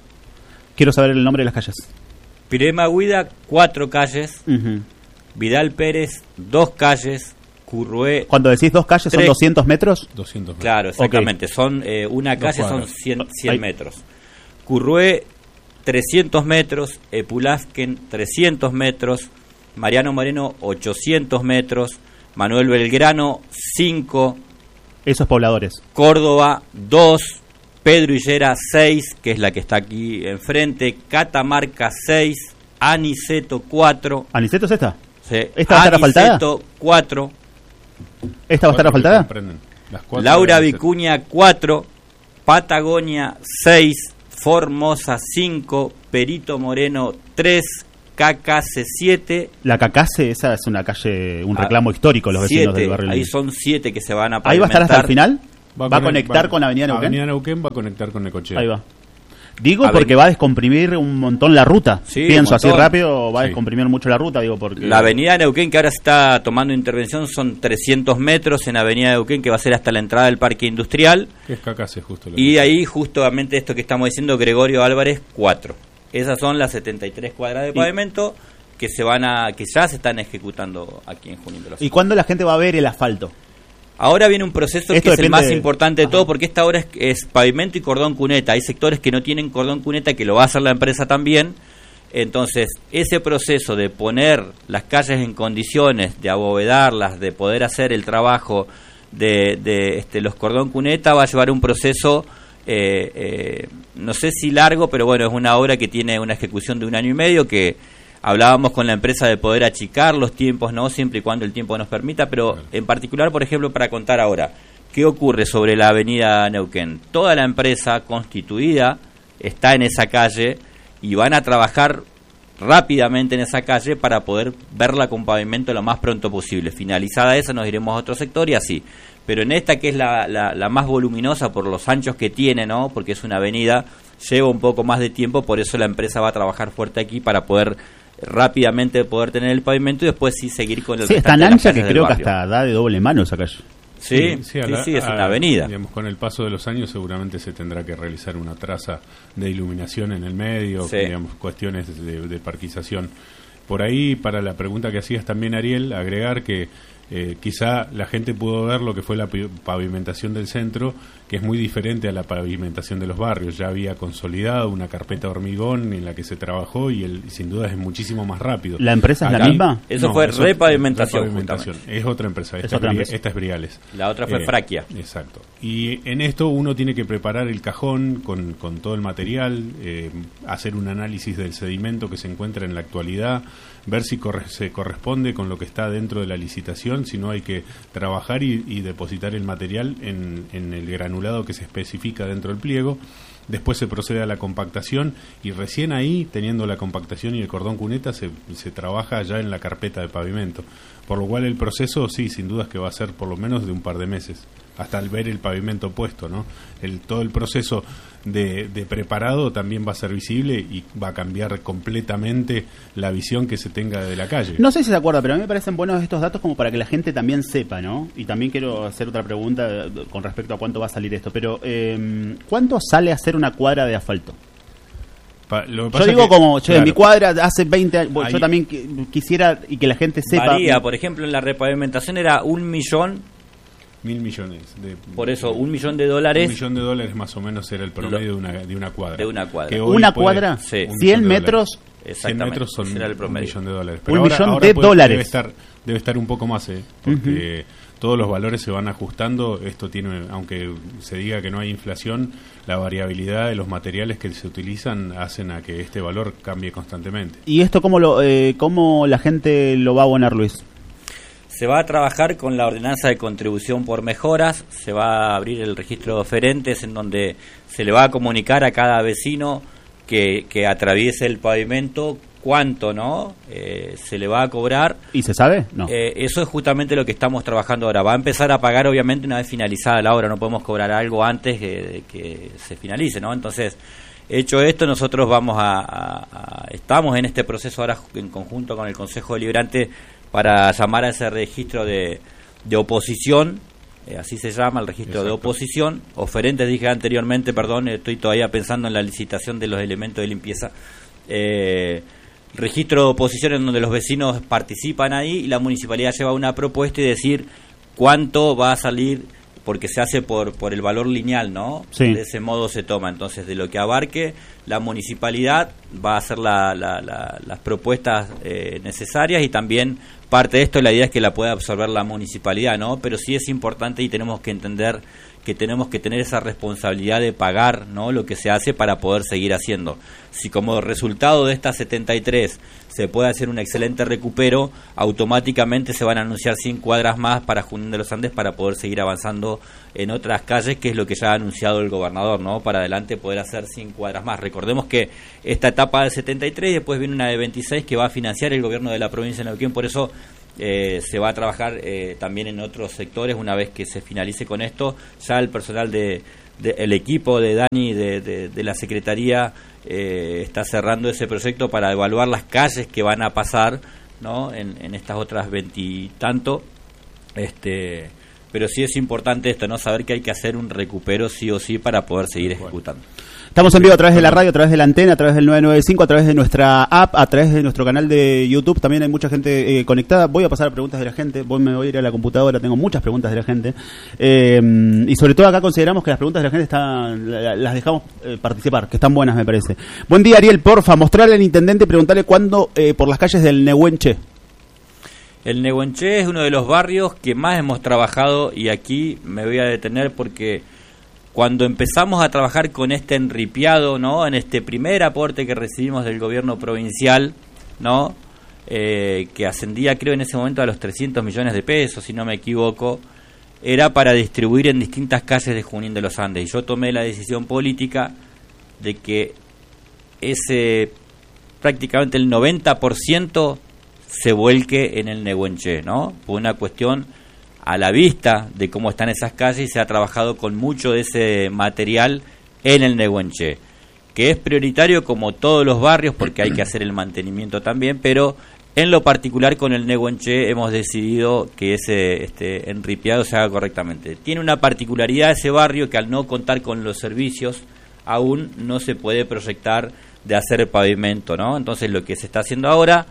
Quiero saber el nombre de las calles. Pirema Guida, cuatro calles. Uh-huh. Vidal Pérez, dos calles. Currué. Cuando decís dos calles, ¿son doscientos metros? doscientos metros. Claro, exactamente. Okay. Son eh, una calle son cien, cien metros. Currué, trescientos metros, Epulazquen trescientos metros, Mariano Moreno ochocientos metros, Manuel Belgrano cinco, esos pobladores, Córdoba dos, Pedro Higuera seis, que es la que está aquí enfrente, Catamarca seis, Aniceto cuatro. ¿Aniceto es esta? Sí. ¿Esta va a estar asfaltada? Aniceto cuatro. ¿Esta va a estar asfaltada? Laura Vicuña cuatro, Patagonia seis, Formosa cinco, Perito Moreno tres, Cacase siete. La Cacase, esa es una calle, un reclamo ah, histórico los vecinos siete, del barrio. Ahí son siete que se van a pavimentar. ¿Ahí va a estar hasta el final? ¿Va, va a conectar va, con Avenida Neuquén? Avenida Neuquén va a conectar con Necochea. Ahí va. Digo Aven... porque va a descomprimir un montón la ruta. Sí, Pienso así rápido, va a sí. descomprimir mucho la ruta, digo porque... La Avenida Neuquén, que ahora está tomando intervención, son trescientos metros en Avenida Neuquén, que va a ser hasta la entrada del Parque Industrial. Que es Cacase, justo. Y ahí, justamente esto que estamos diciendo, Gregorio Álvarez, cuatro. Esas son las setenta y tres cuadras de pavimento y... que se van a que ya se están ejecutando aquí en Junín de los Andes. ¿Y cuándo la gente va a ver el asfalto? Ahora viene un proceso Esto que es el más de... importante de Ajá. todo, porque esta hora es, es pavimento y cordón cuneta. Hay sectores que no tienen cordón cuneta, que lo va a hacer la empresa también. Entonces, ese proceso de poner las calles en condiciones, de abovedarlas, de poder hacer el trabajo de, de este, los cordón cuneta, va a llevar un proceso, eh, eh, no sé si largo, pero bueno, es una obra que tiene una ejecución de un año y medio, que hablábamos con la empresa de poder achicar los tiempos, no siempre y cuando el tiempo nos permita, pero en particular, por ejemplo, para contar ahora, ¿qué ocurre sobre la avenida Neuquén? Toda la empresa constituida está en esa calle y van a trabajar rápidamente en esa calle para poder verla con pavimento lo más pronto posible. Finalizada esa nos iremos a otro sector y así. Pero en esta, que es la, la, la más voluminosa por los anchos que tiene, ¿no? Porque es una avenida, lleva un poco más de tiempo, por eso la empresa va a trabajar fuerte aquí para poder rápidamente poder tener el pavimento y después sí seguir con el sí, es tan ancha que creo que hasta da de doble mano esa calle. Sí, sí, sí, la, sí es una avenida. Digamos, con el paso de los años seguramente se tendrá que realizar una traza de iluminación en el medio, sí. digamos, cuestiones de, de parquización. Por ahí, para la pregunta que hacías también, Ariel, agregar que eh, quizá la gente pudo ver lo que fue la pavimentación del centro, que es muy diferente a la pavimentación de los barrios. Ya había consolidado una carpeta de hormigón en la que se trabajó y el, sin duda es muchísimo más rápido. ¿La empresa es Acá, la misma? Eso no, fue eso repavimentación. repavimentación. Es otra empresa, esta es, otra Bri- empresa. esta es Briales. La otra fue eh, Fraquia. Exacto. Y en esto uno tiene que preparar el cajón con, con todo el material, eh, hacer un análisis del sedimento que se encuentra en la actualidad, ver si corre- se corresponde con lo que está dentro de la licitación, si no hay que trabajar y, y depositar el material en, en el granulado que se especifica dentro del pliego. Después se procede a la compactación y recién ahí, teniendo la compactación y el cordón cuneta, se, se trabaja ya en la carpeta de pavimento. Por lo cual el proceso, sí, sin duda es que va a ser por lo menos de un par de meses, hasta al ver el pavimento puesto, ¿no? El, todo el proceso de, de preparado también va a ser visible y va a cambiar completamente la visión que se tenga de la calle. No sé si se acuerda, pero a mí me parecen buenos estos datos como para que la gente también sepa, ¿no? Y también quiero hacer otra pregunta con respecto a cuánto va a salir esto, pero eh, ¿cuánto sale hacer una cuadra de asfalto? Pa, lo que yo pasa digo que, como, che, claro, en mi cuadra hace veinte años, bueno, ahí, yo también qu- quisiera y que la gente sepa. Varía, por ejemplo, en la repavimentación era un millón. Mil millones. De, por eso, un millón de dólares. Un millón de dólares más o menos era el promedio lo, de, una, de una cuadra. De una cuadra. Que ¿Una cuadra? Sí. cien metros. cien metros son el promedio. un millón de dólares. Pero un ahora, millón ahora de puede, dólares. Debe estar, debe estar un poco más, ¿eh? Porque uh-huh. todos los valores se van ajustando. Esto tiene, aunque se diga que no hay inflación, la variabilidad de los materiales que se utilizan hacen a que este valor cambie constantemente. ¿Y esto cómo, lo, eh, cómo la gente lo va a abonar, Luis? Se va a trabajar con la ordenanza de contribución por mejoras, se va a abrir el registro de oferentes en donde se le va a comunicar a cada vecino que, que atraviese el pavimento cuánto, ¿no? Eh, se le va a cobrar. ¿Y se sabe? No. Eh, eso es justamente lo que estamos trabajando ahora. Va a empezar a pagar, obviamente, una vez finalizada la obra. No podemos cobrar algo antes de, de que se finalice, ¿no? Entonces, hecho esto, nosotros vamos a, a, a estamos en este proceso ahora en conjunto con el Consejo Deliberante para llamar a ese registro de, de oposición, eh, así se llama, el registro Exacto. de oposición. Oferentes, dije anteriormente, perdón, estoy todavía pensando en la licitación de los elementos de limpieza. Eh, registro de oposición en donde los vecinos participan ahí y la municipalidad lleva una propuesta y decir cuánto va a salir, porque se hace por por el valor lineal, ¿no? Sí. De ese modo se toma. Entonces, de lo que abarque la municipalidad va a hacer la, la, la, las propuestas eh, necesarias y también parte de esto, la idea es que la pueda absorber la municipalidad, ¿no? Pero sí es importante y tenemos que entender que tenemos que tener esa responsabilidad de pagar, ¿no?, lo que se hace para poder seguir haciendo. Si como resultado de estas setenta y tres se puede hacer un excelente recupero, automáticamente se van a anunciar cien cuadras más para Junín de los Andes para poder seguir avanzando en otras calles, que es lo que ya ha anunciado el gobernador, ¿no?, para adelante poder hacer cien cuadras más. Recordemos que esta etapa de setenta y tres, después viene una de veintiséis que va a financiar el gobierno de la provincia de Neuquén, por eso Eh, se va a trabajar eh, también en otros sectores una vez que se finalice con esto. Ya el personal de, de el equipo de Dani de, de, de la Secretaría eh, está cerrando ese proyecto para evaluar las calles que van a pasar, ¿no?, en, en estas otras veintitanto. Este, pero sí es importante esto, ¿no?, saber que hay que hacer un recupero sí o sí para poder seguir ejecutando. Estamos en vivo a través de la radio, a través de la antena, a través del nueve nueve cinco, a través de nuestra app, a través de nuestro canal de YouTube. También hay mucha gente eh, conectada. Voy a pasar a preguntas de la gente. Voy, me voy a ir a la computadora. Tengo muchas preguntas de la gente. Eh, y sobre todo acá consideramos que las preguntas de la gente están, las dejamos eh, participar, que están buenas, me parece. Buen día, Ariel. Porfa, mostrarle al intendente y preguntarle cuándo eh, por las calles del Nehuenche. El Nehuenche es uno de los barrios que más hemos trabajado y aquí me voy a detener porque cuando empezamos a trabajar con este enripiado, ¿no?, en este primer aporte que recibimos del gobierno provincial, ¿no?, eh, que ascendía creo en ese momento a los trescientos millones de pesos, si no me equivoco, era para distribuir en distintas calles de Junín de los Andes. Y yo tomé la decisión política de que ese prácticamente el noventa por ciento se vuelque en el Nehuenche, ¿no?, por una cuestión a la vista de cómo están esas calles, y se ha trabajado con mucho de ese material en el Nehuenche, que es prioritario como todos los barrios porque hay que hacer el mantenimiento también, pero en lo particular con el Nehuenche hemos decidido que ese este enripiado se haga correctamente. Tiene una particularidad ese barrio que al no contar con los servicios aún no se puede proyectar de hacer el pavimento, ¿no? Entonces lo que se está haciendo ahora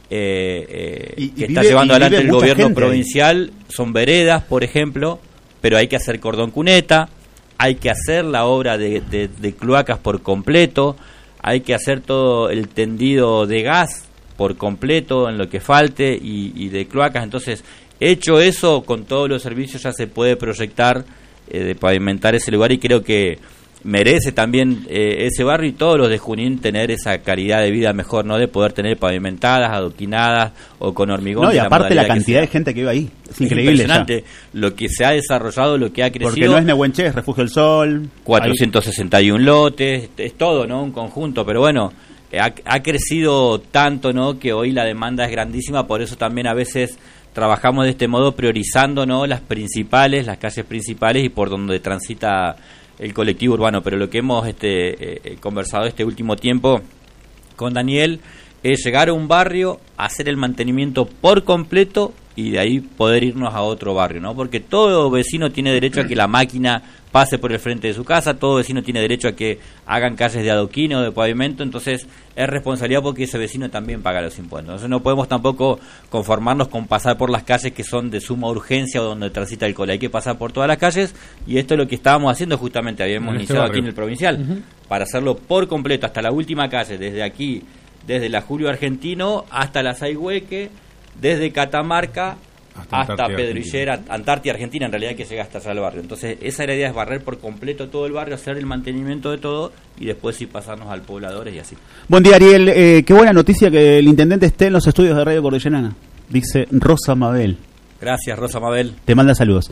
Eh, eh, y, que y está vive, llevando adelante el gobierno provincial ahí. Son veredas, por ejemplo, pero hay que hacer cordón cuneta, hay que hacer la obra de, de, de cloacas por completo, hay que hacer todo el tendido de gas por completo en lo que falte y, y de cloacas. Entonces, hecho eso, con todos los servicios ya se puede proyectar eh, de pavimentar ese lugar, y creo que merece también eh, ese barrio y todos los de Junín tener esa calidad de vida mejor, ¿no?, de poder tener pavimentadas, adoquinadas o con hormigón. No, y aparte la, la cantidad de gente que vive ahí, es, es increíble. Impresionante ya lo que se ha desarrollado, lo que ha crecido. Porque no es Nehuenche, es Refugio del Sol. cuatrocientos sesenta y uno lotes, es todo, ¿no?, un conjunto, pero bueno, ha, ha crecido tanto, ¿no?, que hoy la demanda es grandísima, por eso también a veces trabajamos de este modo, priorizando, ¿no?, las principales, las calles principales y por donde transita el colectivo urbano. Pero lo que hemos este, eh, conversado este último tiempo con Daniel es llegar a un barrio, hacer el mantenimiento por completo y de ahí poder irnos a otro barrio, ¿no? Porque todo vecino tiene derecho a que la máquina pase por el frente de su casa, todo vecino tiene derecho a que hagan calles de adoquín o de pavimento, entonces es responsabilidad porque ese vecino también paga los impuestos. Entonces no podemos tampoco conformarnos con pasar por las calles que son de suma urgencia o donde transita el cole, hay que pasar por todas las calles, y esto es lo que estábamos haciendo justamente, habíamos en iniciado este aquí en el provincial, uh-huh. para hacerlo por completo, hasta la última calle, desde aquí, desde la Julio Argentino hasta la Sayhueque, desde Catamarca hasta, hasta Pedrillera, Antártida Argentina, en realidad, que llega hasta allá al barrio. Entonces esa es la idea, es barrer por completo todo el barrio, hacer el mantenimiento de todo y después sí pasarnos al pobladores y así. Buen día, Ariel, eh, qué buena noticia que el intendente esté en los estudios de Radio Cordillerana, dice Rosa Mabel. Gracias, Rosa Mabel. Te manda saludos.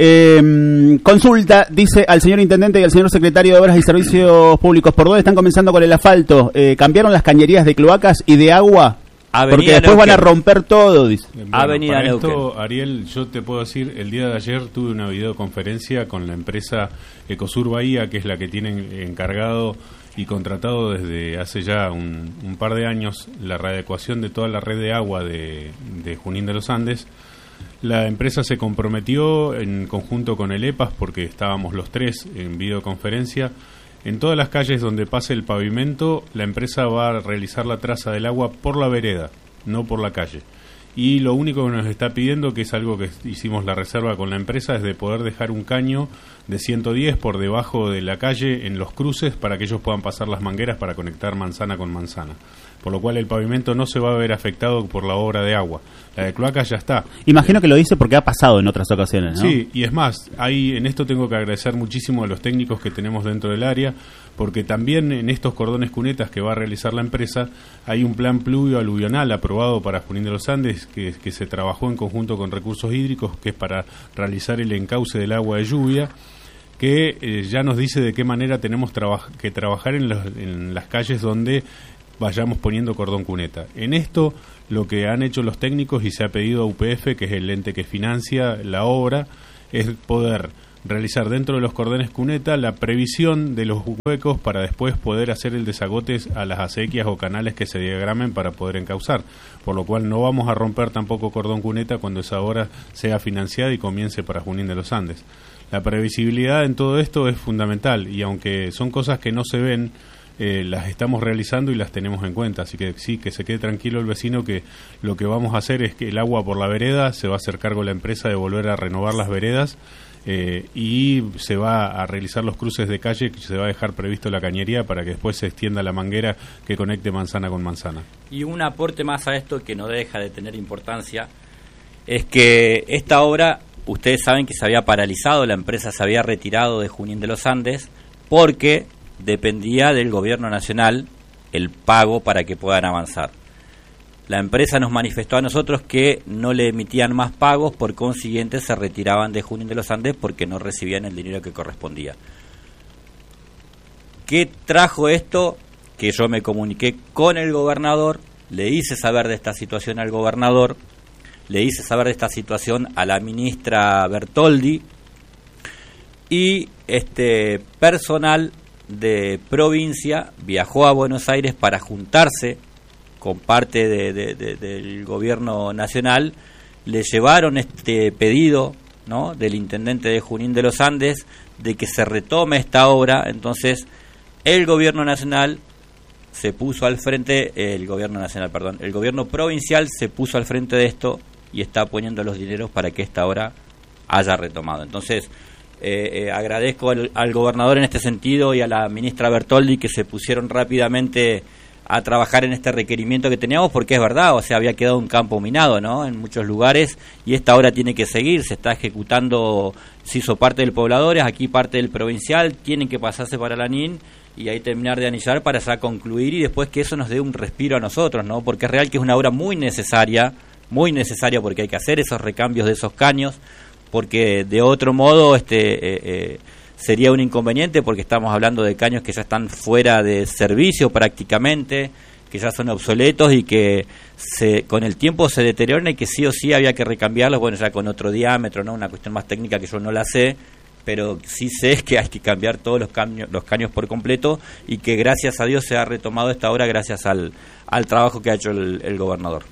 Eh, consulta, dice al señor intendente y al señor secretario de Obras y Servicios Públicos, ¿por dónde están comenzando con el asfalto? Eh, ¿Cambiaron las cañerías de cloacas y de agua? Avenida Porque después Neuquén. Van a romper todo, dice. Bueno, Avenida para Neuquén. Esto, Ariel, yo te puedo decir, el día de ayer tuve una videoconferencia con la empresa Ecosur Bahía, que es la que tienen encargado y contratado desde hace ya un, un par de años la readecuación de toda la red de agua de, de Junín de los Andes. La empresa se comprometió en conjunto con el E P A S, porque estábamos los tres en videoconferencia. En todas las calles donde pase el pavimento, la empresa va a realizar la traza del agua por la vereda, no por la calle. Y lo único que nos está pidiendo, que es algo que hicimos la reserva con la empresa, es de poder dejar un caño de ciento diez por debajo de la calle en los cruces para que ellos puedan pasar las mangueras para conectar manzana con manzana. por lo cual el pavimento no se va a ver afectado por la obra de agua. La de cloaca ya está. Imagino que lo dice porque ha pasado en otras ocasiones, ¿no? Sí, y es más, hay, en esto tengo que agradecer muchísimo a los técnicos que tenemos dentro del área, porque también en estos cordones cunetas que va a realizar la empresa, hay un plan pluvio-aluvional aprobado para Junín de los Andes, que, que se trabajó en conjunto con Recursos Hídricos, que es para realizar el encauce del agua de lluvia, que eh, ya nos dice de qué manera tenemos traba- que trabajar en, los, en las calles donde vayamos poniendo cordón cuneta. En esto, lo que han hecho los técnicos y se ha pedido a U P F, que es el ente que financia la obra, es poder realizar dentro de los cordones cuneta la previsión de los huecos para después poder hacer el desagote a las acequias o canales que se diagramen para poder encauzar, por lo cual no vamos a romper tampoco cordón cuneta cuando esa obra sea financiada y comience para Junín de los Andes. La previsibilidad en todo esto es fundamental, y aunque son cosas que no se ven, Eh, las estamos realizando y las tenemos en cuenta, así que sí, que se quede tranquilo el vecino, que lo que vamos a hacer es que el agua por la vereda se va a hacer cargo la empresa de volver a renovar las veredas, eh, y se va a realizar los cruces de calle, que se va a dejar previsto la cañería para que después se extienda la manguera que conecte manzana con manzana. Y un aporte más a esto que no deja de tener importancia es que esta obra, ustedes saben que se había paralizado, la empresa se había retirado de Junín de los Andes porque dependía del gobierno nacional el pago para que puedan avanzar. La empresa nos manifestó a nosotros que no le emitían más pagos, por consiguiente se retiraban de Junín de los Andes porque no recibían el dinero que correspondía. ¿Qué trajo esto? Que yo me comuniqué con el gobernador, le hice saber de esta situación al gobernador, le hice saber de esta situación a la ministra Bertoldi, y este personal de provincia viajó a Buenos Aires para juntarse con parte de, de, de, del gobierno nacional. Le llevaron este pedido, ¿no?, del intendente de Junín de los Andes de que se retome esta obra. Entonces el gobierno nacional se puso al frente, el gobierno nacional, perdón, el gobierno provincial se puso al frente de esto y está poniendo los dineros para que esta obra haya retomado. Entonces Eh, eh, agradezco al, al gobernador en este sentido y a la ministra Bertoldi que se pusieron rápidamente a trabajar en este requerimiento que teníamos, porque es verdad, o sea, había quedado un campo minado, ¿no?, en muchos lugares, y esta obra tiene que seguir, se está ejecutando, se hizo parte del Pobladores, aquí parte del provincial, tienen que pasarse para la N I N y ahí terminar de anillar para ya concluir y después que eso nos dé un respiro a nosotros, ¿no?, porque es real que es una obra muy necesaria, muy necesaria porque hay que hacer esos recambios de esos caños, porque de otro modo este eh, eh, sería un inconveniente, porque estamos hablando de caños que ya están fuera de servicio prácticamente, que ya son obsoletos y que se, con el tiempo se deterioran y que sí o sí había que recambiarlos, bueno, ya con otro diámetro, ¿no?, una cuestión más técnica que yo no la sé, pero sí sé que hay que cambiar todos los caños, los caños por completo, y que gracias a Dios se ha retomado esta obra gracias al, al trabajo que ha hecho el, el gobernador.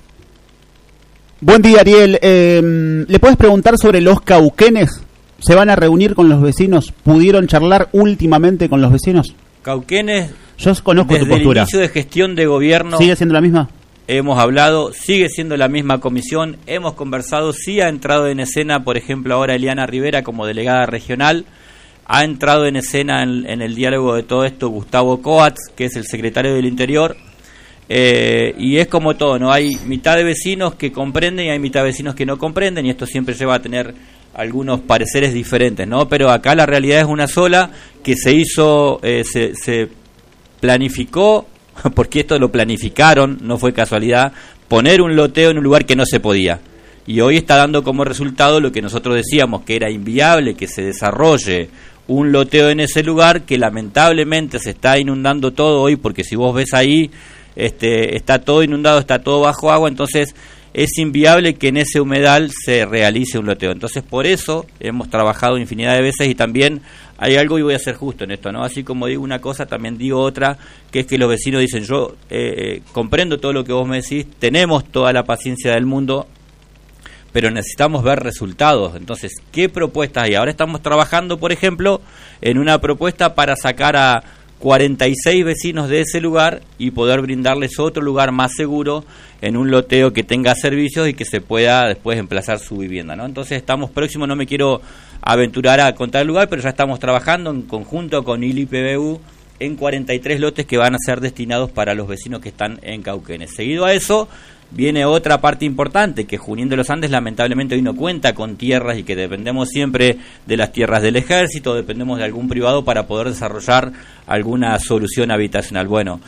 Buen día, Ariel. Eh, ¿Le puedes preguntar sobre los cauquenes? ¿Se van a reunir con los vecinos? ¿Pudieron charlar últimamente con los vecinos? Cauquenes, yo conozco tu postura. Desde el inicio de gestión de gobierno, ¿sigue siendo la misma? Hemos hablado, sigue siendo la misma comisión, hemos conversado, sí ha entrado en escena, por ejemplo, ahora Eliana Rivera como delegada regional, ha entrado en escena en, en el diálogo de todo esto Gustavo Coats, que es el secretario del Interior. Eh, y es como todo, ¿no? Hay mitad de vecinos que comprenden y hay mitad de vecinos que no comprenden, y esto siempre lleva a tener algunos pareceres diferentes, ¿no? Pero acá la realidad es una sola, que se hizo, eh, se, se planificó, porque esto lo planificaron, no fue casualidad, poner un loteo en un lugar que no se podía. Y hoy está dando como resultado lo que nosotros decíamos, que era inviable que se desarrolle un loteo en ese lugar, que lamentablemente se está inundando todo hoy, porque si vos ves ahí, Este, está todo inundado, está todo bajo agua, entonces es inviable que en ese humedal se realice un loteo. Entonces por eso hemos trabajado infinidad de veces, y también hay algo, y voy a ser justo en esto, ¿no? Así como digo una cosa, también digo otra, que es que los vecinos dicen, yo eh, comprendo todo lo que vos me decís, tenemos toda la paciencia del mundo, pero necesitamos ver resultados. Entonces, ¿qué propuestas hay? Ahora estamos trabajando, por ejemplo, en una propuesta para sacar a cuarenta y seis vecinos de ese lugar y poder brindarles otro lugar más seguro en un loteo que tenga servicios y que se pueda después emplazar su vivienda, ¿no? Entonces estamos próximos, no me quiero aventurar a contar el lugar, pero ya estamos trabajando en conjunto con I L I P B U en cuarenta y tres lotes que van a ser destinados para los vecinos que están en Cauquenes. Seguido a eso, viene otra parte importante, que Junín de los Andes lamentablemente hoy no cuenta con tierras y que dependemos siempre de las tierras del ejército, dependemos de algún privado para poder desarrollar alguna solución habitacional. Bueno,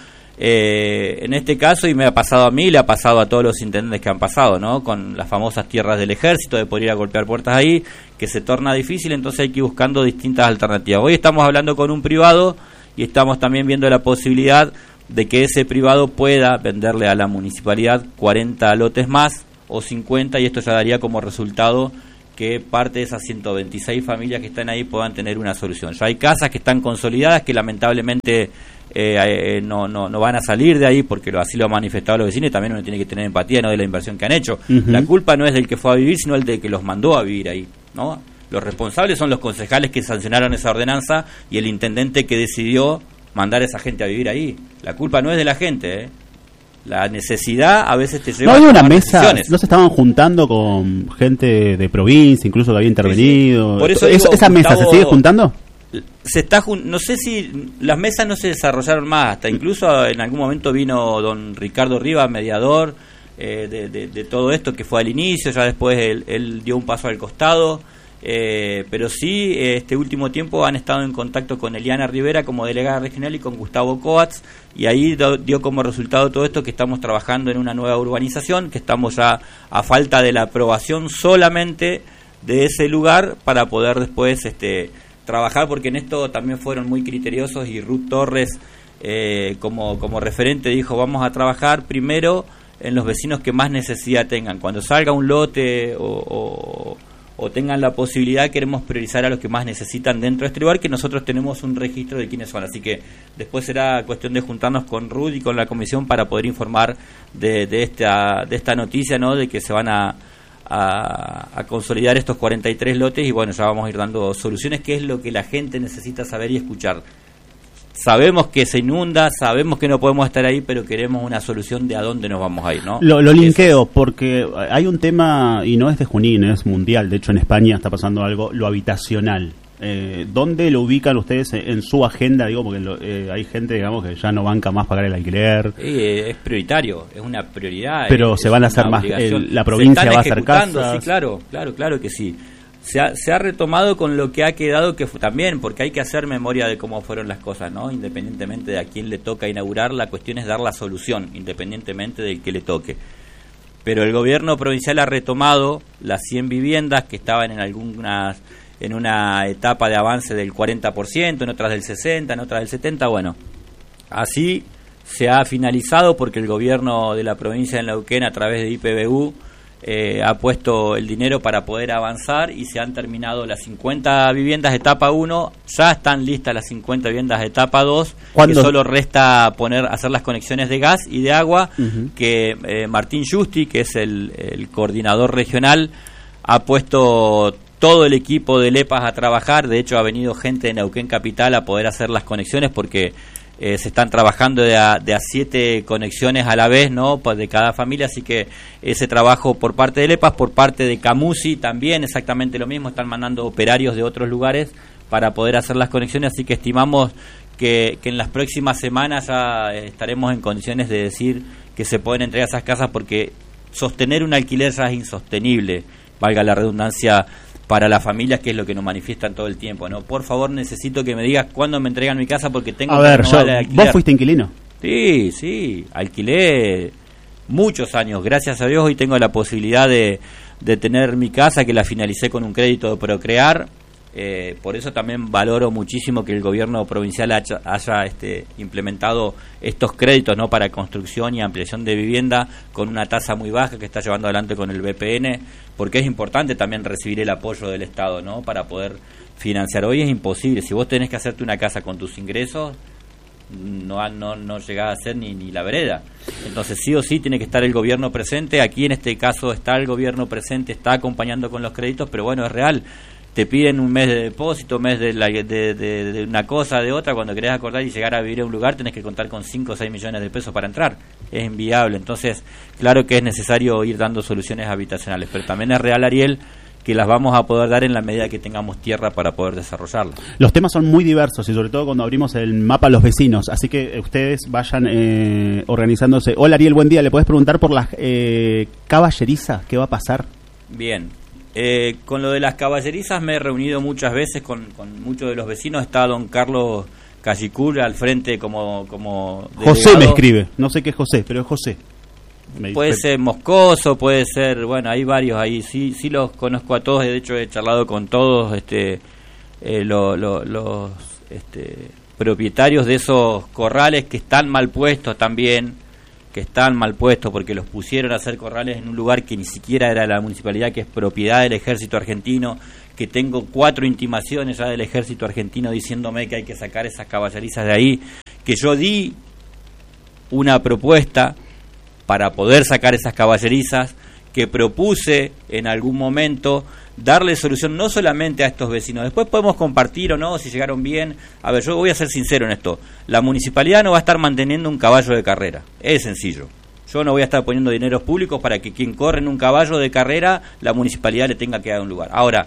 eh, en este caso, y me ha pasado a mí, le ha pasado a todos los intendentes que han pasado, ¿no? Con las famosas tierras del ejército, de poder ir a golpear puertas ahí, que se torna difícil, entonces hay que ir buscando distintas alternativas. Hoy estamos hablando con un privado y estamos también viendo la posibilidad de que ese privado pueda venderle a la municipalidad cuarenta lotes más o cincuenta, y esto ya daría como resultado que parte de esas ciento veintiséis familias que están ahí puedan tener una solución. Ya hay casas que están consolidadas que lamentablemente eh, eh, no, no, no van a salir de ahí, porque lo, así lo han manifestado los vecinos, y también uno tiene que tener empatía, ¿no?, de la inversión que han hecho. Uh-huh. La culpa no es del que fue a vivir, sino el de que los mandó a vivir ahí, ¿no? Los responsables son los concejales que sancionaron esa ordenanza y el intendente que decidió mandar a esa gente a vivir ahí. La culpa no es de la gente, ¿eh? La necesidad a veces te lleva no había a una mesa, decisiones. No se estaban juntando con gente de provincia, incluso que había intervenido. Sí, sí. Por eso digo, ¿esa Gustavo, mesa se sigue juntando? Se está jun- no sé si las mesas no se desarrollaron más, hasta incluso en algún momento vino don Ricardo Rivas, mediador eh, de, de, de todo esto, que fue al inicio, ya después él, él dio un paso al costado. Eh, pero sí, este último tiempo han estado en contacto con Eliana Rivera como delegada regional y con Gustavo Coats, y ahí do, dio como resultado todo esto que estamos trabajando en una nueva urbanización, que estamos ya a falta de la aprobación solamente de ese lugar para poder después este trabajar, porque en esto también fueron muy criteriosos, y Ruth Torres eh, como, como referente dijo: vamos a trabajar primero en los vecinos que más necesidad tengan. Cuando salga un lote o, o o tengan la posibilidad, queremos priorizar a los que más necesitan dentro de este lugar, que nosotros tenemos un registro de quiénes son. Así que después será cuestión de juntarnos con Ruth y con la comisión para poder informar de, de esta de esta noticia, ¿no?, de que se van a, a, a consolidar estos cuarenta y tres lotes, y bueno, ya vamos a ir dando soluciones, que es lo que la gente necesita saber y escuchar. Sabemos que se inunda, sabemos que no podemos estar ahí, pero queremos una solución de a dónde nos vamos a ir, ¿no? Lo, lo linkeo, porque hay un tema, y no es de Junín, es mundial. De hecho, en España está pasando algo, lo habitacional. Eh, ¿Dónde lo ubican ustedes en, en su agenda? Digo, porque lo, eh, hay gente, digamos, que ya no banca más pagar el alquiler. Sí, es prioritario, es una prioridad. Pero es, se van a hacer más, el, la provincia va a hacer casas. Sí, claro, claro, claro que sí. Se ha, se ha retomado con lo que ha quedado, que también, porque hay que hacer memoria de cómo fueron las cosas, ¿no? Independientemente de a quién le toca inaugurar, la cuestión es dar la solución, independientemente del que le toque. Pero el gobierno provincial ha retomado las cien viviendas que estaban en algunas, en una etapa de avance del cuarenta por ciento, en otras del sesenta por ciento, en otras del setenta por ciento. Bueno, así se ha finalizado, porque el gobierno de la provincia de Neuquén, a través de I P B U, Eh, ha puesto el dinero para poder avanzar, y se han terminado las cincuenta viviendas de etapa uno, ya están listas las cincuenta viviendas de etapa dos, que solo resta poner hacer las conexiones de gas y de agua, uh-huh. que eh, Martín Justi, que es el, el coordinador regional, ha puesto todo el equipo de LEPAS a trabajar. De hecho, ha venido gente de Neuquén Capital a poder hacer las conexiones, porque Eh, se están trabajando de a, de a siete conexiones a la vez, ¿no?, pues de cada familia. Así que ese trabajo por parte de LEPAS, por parte de Camusi también exactamente lo mismo, están mandando operarios de otros lugares para poder hacer las conexiones. Así que estimamos que, que en las próximas semanas ya estaremos en condiciones de decir que se pueden entregar esas casas, porque sostener un alquiler ya es insostenible, valga la redundancia, para las familias, que es lo que nos manifiestan todo el tiempo, ¿no? Por favor, necesito que me digas cuándo me entregan mi casa, porque tengo a que ver, renovar yo, el alquiler. ¿Vos fuiste inquilino? Sí, sí, alquilé muchos años, gracias a Dios hoy tengo la posibilidad de, de tener mi casa, que la finalicé con un crédito de Procrear. Eh, por eso también valoro muchísimo que el gobierno provincial haya, haya este, implementado estos créditos, ¿no?, para construcción y ampliación de vivienda, con una tasa muy baja que está llevando adelante con el B P N, porque es importante también recibir el apoyo del Estado, ¿no?, para poder financiar. Hoy es imposible, si vos tenés que hacerte una casa con tus ingresos, no no no llegás a hacer ni, ni la vereda. Entonces sí o sí tiene que estar el gobierno presente. Aquí en este caso está el gobierno presente, está acompañando con los créditos, pero bueno, es real. Te piden un mes de depósito, un mes de, la, de, de, de una cosa, de otra. Cuando querés acordar y llegar a vivir a un lugar, tenés que contar con cinco o seis millones de pesos para entrar. Es inviable. Entonces, claro que es necesario ir dando soluciones habitacionales. Pero también es real, Ariel, que las vamos a poder dar en la medida que tengamos tierra para poder desarrollarlas. Los temas son muy diversos y sobre todo cuando abrimos el mapa a los vecinos, así que ustedes vayan eh, organizándose. Hola Ariel, buen día, ¿le podés preguntar por las eh, caballerizas? ¿Qué va a pasar? Bien, eh, con lo de las caballerizas me he reunido muchas veces con, con muchos de los vecinos. Está don Carlos Callicur al frente como, como José delegado. Me escribe, no sé qué es José, pero es José. Me Puede dice... ser Moscoso, puede ser, bueno, hay varios ahí, sí sí los conozco a todos, de hecho he charlado con todos este eh, lo, lo, los este, propietarios de esos corrales que están mal puestos también, que están mal puestos porque los pusieron a hacer corrales en un lugar que ni siquiera era de la municipalidad, que es propiedad del Ejército Argentino, que tengo cuatro intimaciones ya del Ejército Argentino diciéndome que hay que sacar esas caballerizas de ahí, que yo di una propuesta para poder sacar esas caballerizas, que propuse en algún momento darle solución no solamente a estos vecinos, después podemos compartir o no, si llegaron bien. A ver, yo voy a ser sincero en esto, la municipalidad no va a estar manteniendo un caballo de carrera, es sencillo. Yo no voy a estar poniendo dineros públicos para que quien corre en un caballo de carrera, la municipalidad le tenga que dar un lugar. Ahora,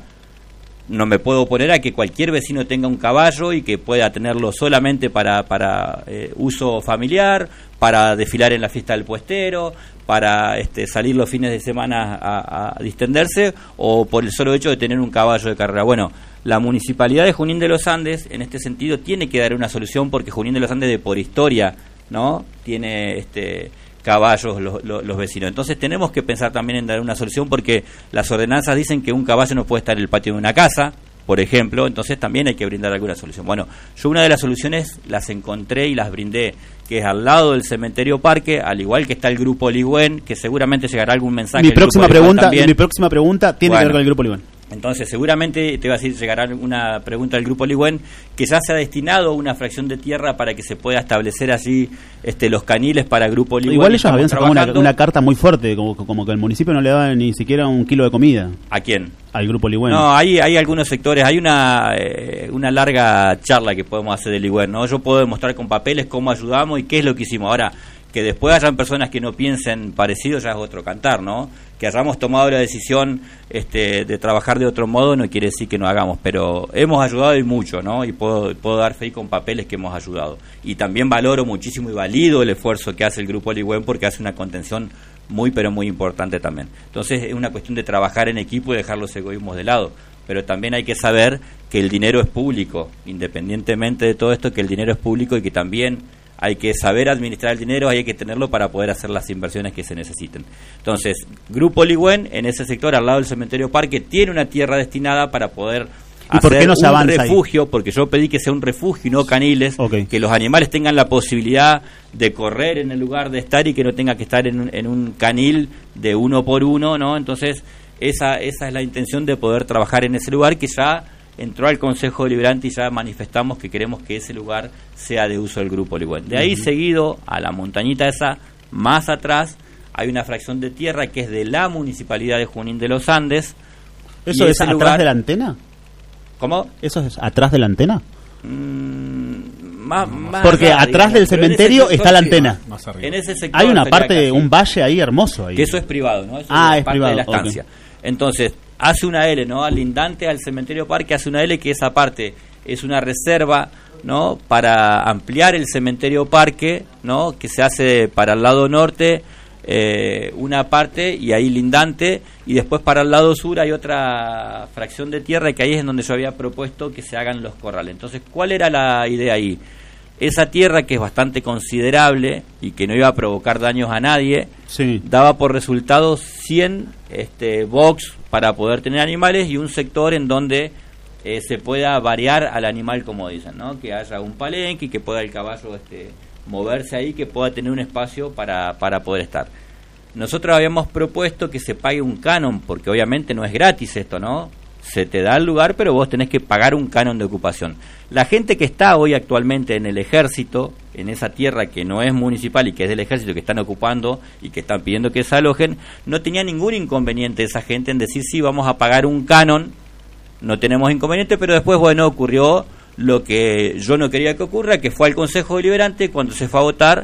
no me puedo oponer a que cualquier vecino tenga un caballo y que pueda tenerlo solamente para, para eh, uso familiar, para desfilar en la fiesta del puestero, para este, salir los fines de semana a, a distenderse, o por el solo hecho de tener un caballo de carrera. Bueno, la Municipalidad de Junín de los Andes, en este sentido, tiene que dar una solución, porque Junín de los Andes, de por historia, ¿no?, tiene este caballos los, los, los vecinos. Entonces tenemos que pensar también en dar una solución, porque las ordenanzas dicen que un caballo no puede estar en el patio de una casa, por ejemplo, entonces también hay que brindar alguna solución. Bueno, yo una de las soluciones las encontré y las brindé, que es al lado del cementerio Parque, al igual que está el Grupo Ligüen, que seguramente llegará algún mensaje. Mi próxima pregunta, mi próxima pregunta tiene bueno, que ver con el Grupo Ligüen. Entonces seguramente te va a decir, llegará una pregunta del Grupo Ligüen, que ya se ha destinado una fracción de tierra para que se pueda establecer allí este, los caniles para Grupo Ligüen. Igual ellos habían sacado una, una carta muy fuerte, como, como que el municipio no le daba ni siquiera un kilo de comida. ¿A quién? Al Grupo Ligüen. No, hay, hay algunos sectores, hay una eh, una larga charla que podemos hacer de Ligüen, ¿no? Yo puedo demostrar con papeles cómo ayudamos y qué es lo que hicimos. Ahora, que después hayan personas que no piensen parecido ya es otro cantar, ¿no? Que hayamos tomado la decisión este, de trabajar de otro modo no quiere decir que no hagamos, pero hemos ayudado y mucho, ¿no? Y puedo, puedo dar fe con papeles que hemos ayudado. Y también valoro muchísimo y valido el esfuerzo que hace el Grupo Ligüen, porque hace una contención muy pero muy importante también. Entonces es una cuestión de trabajar en equipo y dejar los egoísmos de lado, pero también hay que saber que el dinero es público, independientemente de todo esto, que el dinero es público y que también hay que saber administrar el dinero, hay que tenerlo para poder hacer las inversiones que se necesiten. Entonces, Grupo Ligüen, en ese sector, al lado del cementerio Parque, tiene una tierra destinada para poder ¿Y por hacer qué no se un avanza refugio, ahí? Porque yo pedí que sea un refugio y no caniles, okay. Que los animales tengan la posibilidad de correr en el lugar de estar y que no tenga que estar en un, en un canil de uno por uno, ¿no? Entonces, esa, esa es la intención de poder trabajar en ese lugar, que ya entró al Consejo Deliberante y ya manifestamos que queremos que ese lugar sea de uso del Grupo Ligüen. De ahí, uh-huh. seguido, a la montañita esa, más atrás, hay una fracción de tierra que es de la Municipalidad de Junín de los Andes. ¿Eso es atrás lugar... de la antena? ¿Cómo? ¿Eso es atrás de la antena? Mm, más, más Porque arriba, atrás del cementerio está la antena. Más en ese sector hay una parte, un valle ahí hermoso. Ahí. Que eso es privado, ¿no? Eso ah, es, es parte privado. de la estancia. Okay. Entonces, hace una L, ¿no? Lindante al cementerio Parque hace una L, que esa parte es una reserva, ¿no? Para ampliar el cementerio Parque, ¿no? Que se hace para el lado norte, eh, una parte, y ahí lindante, y después para el lado sur hay otra fracción de tierra, que ahí es en donde yo había propuesto que se hagan los corrales. Entonces, ¿cuál era la idea ahí? Esa tierra, que es bastante considerable y que no iba a provocar daños a nadie, sí. daba por resultado cien este, box para poder tener animales y un sector en donde eh, se pueda variar al animal, como dicen, ¿no? Que haya un palenque y que pueda el caballo este, moverse ahí, que pueda tener un espacio para, para poder estar. Nosotros habíamos propuesto que se pague un canon, porque obviamente no es gratis esto, ¿no? Se te da el lugar, pero vos tenés que pagar un canon de ocupación. La gente que está hoy actualmente en el ejército, en esa tierra que no es municipal y que es del ejército, que están ocupando y que están pidiendo que se alojen, no tenía ningún inconveniente esa gente en decir sí, vamos a pagar un canon, no tenemos inconveniente, pero después, bueno, ocurrió lo que yo no quería que ocurra, que fue al Consejo Deliberante, cuando se fue a votar,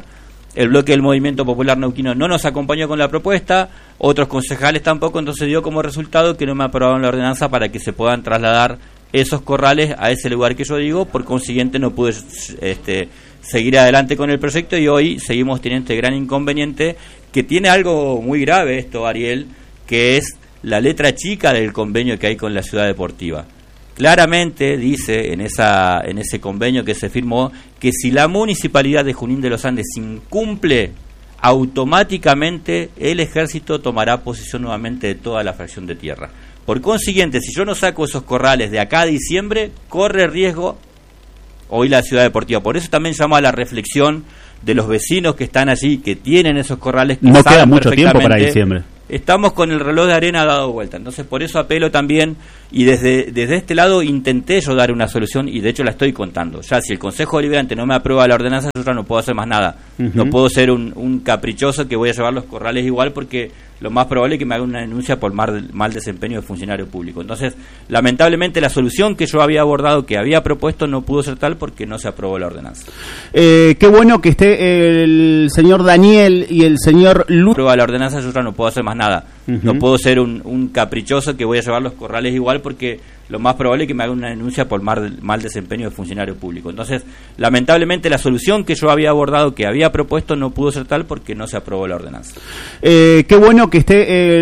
el bloque del Movimiento Popular Neuquino no nos acompañó con la propuesta, otros concejales tampoco, entonces dio como resultado que no me aprobaron la ordenanza para que se puedan trasladar esos corrales a ese lugar que yo digo, por consiguiente no pude este, seguir adelante con el proyecto y hoy seguimos teniendo este gran inconveniente que tiene algo muy grave esto, Ariel, que es la letra chica del convenio que hay con la ciudad deportiva. Claramente dice en esa en ese convenio que se firmó que si la municipalidad de Junín de los Andes incumple, automáticamente el ejército tomará posesión nuevamente de toda la fracción de tierra. Por consiguiente, si yo no saco esos corrales de acá a diciembre, corre riesgo hoy la ciudad deportiva. Por eso también llamo a la reflexión de los vecinos que están allí, que tienen esos corrales. Que no queda mucho tiempo para diciembre. Estamos con el reloj de arena dado vuelta, entonces por eso apelo también, y desde desde este lado intenté yo dar una solución, y de hecho la estoy contando. Ya si el Consejo Deliberante no me aprueba la ordenanza, yo ya no puedo hacer más nada. Uh-huh. No puedo ser un, un caprichoso que voy a llevar los corrales igual, porque lo más probable es que me haga una denuncia por mal, mal desempeño de funcionario público. Entonces, lamentablemente la solución que yo había abordado, que había propuesto, no pudo ser tal porque no se aprobó la ordenanza. Eh, qué bueno que esté el señor Daniel y el señor Luz. Aprueba la ordenanza, yo ya no puedo hacer más nada. Uh-huh. No puedo ser un, un caprichoso que voy a llevar los corrales igual, porque lo más probable es que me haga una denuncia por mal, mal desempeño de funcionario público. Entonces, lamentablemente la solución que yo había abordado, que había propuesto, no pudo ser tal porque no se aprobó la ordenanza. Eh, qué bueno que esté el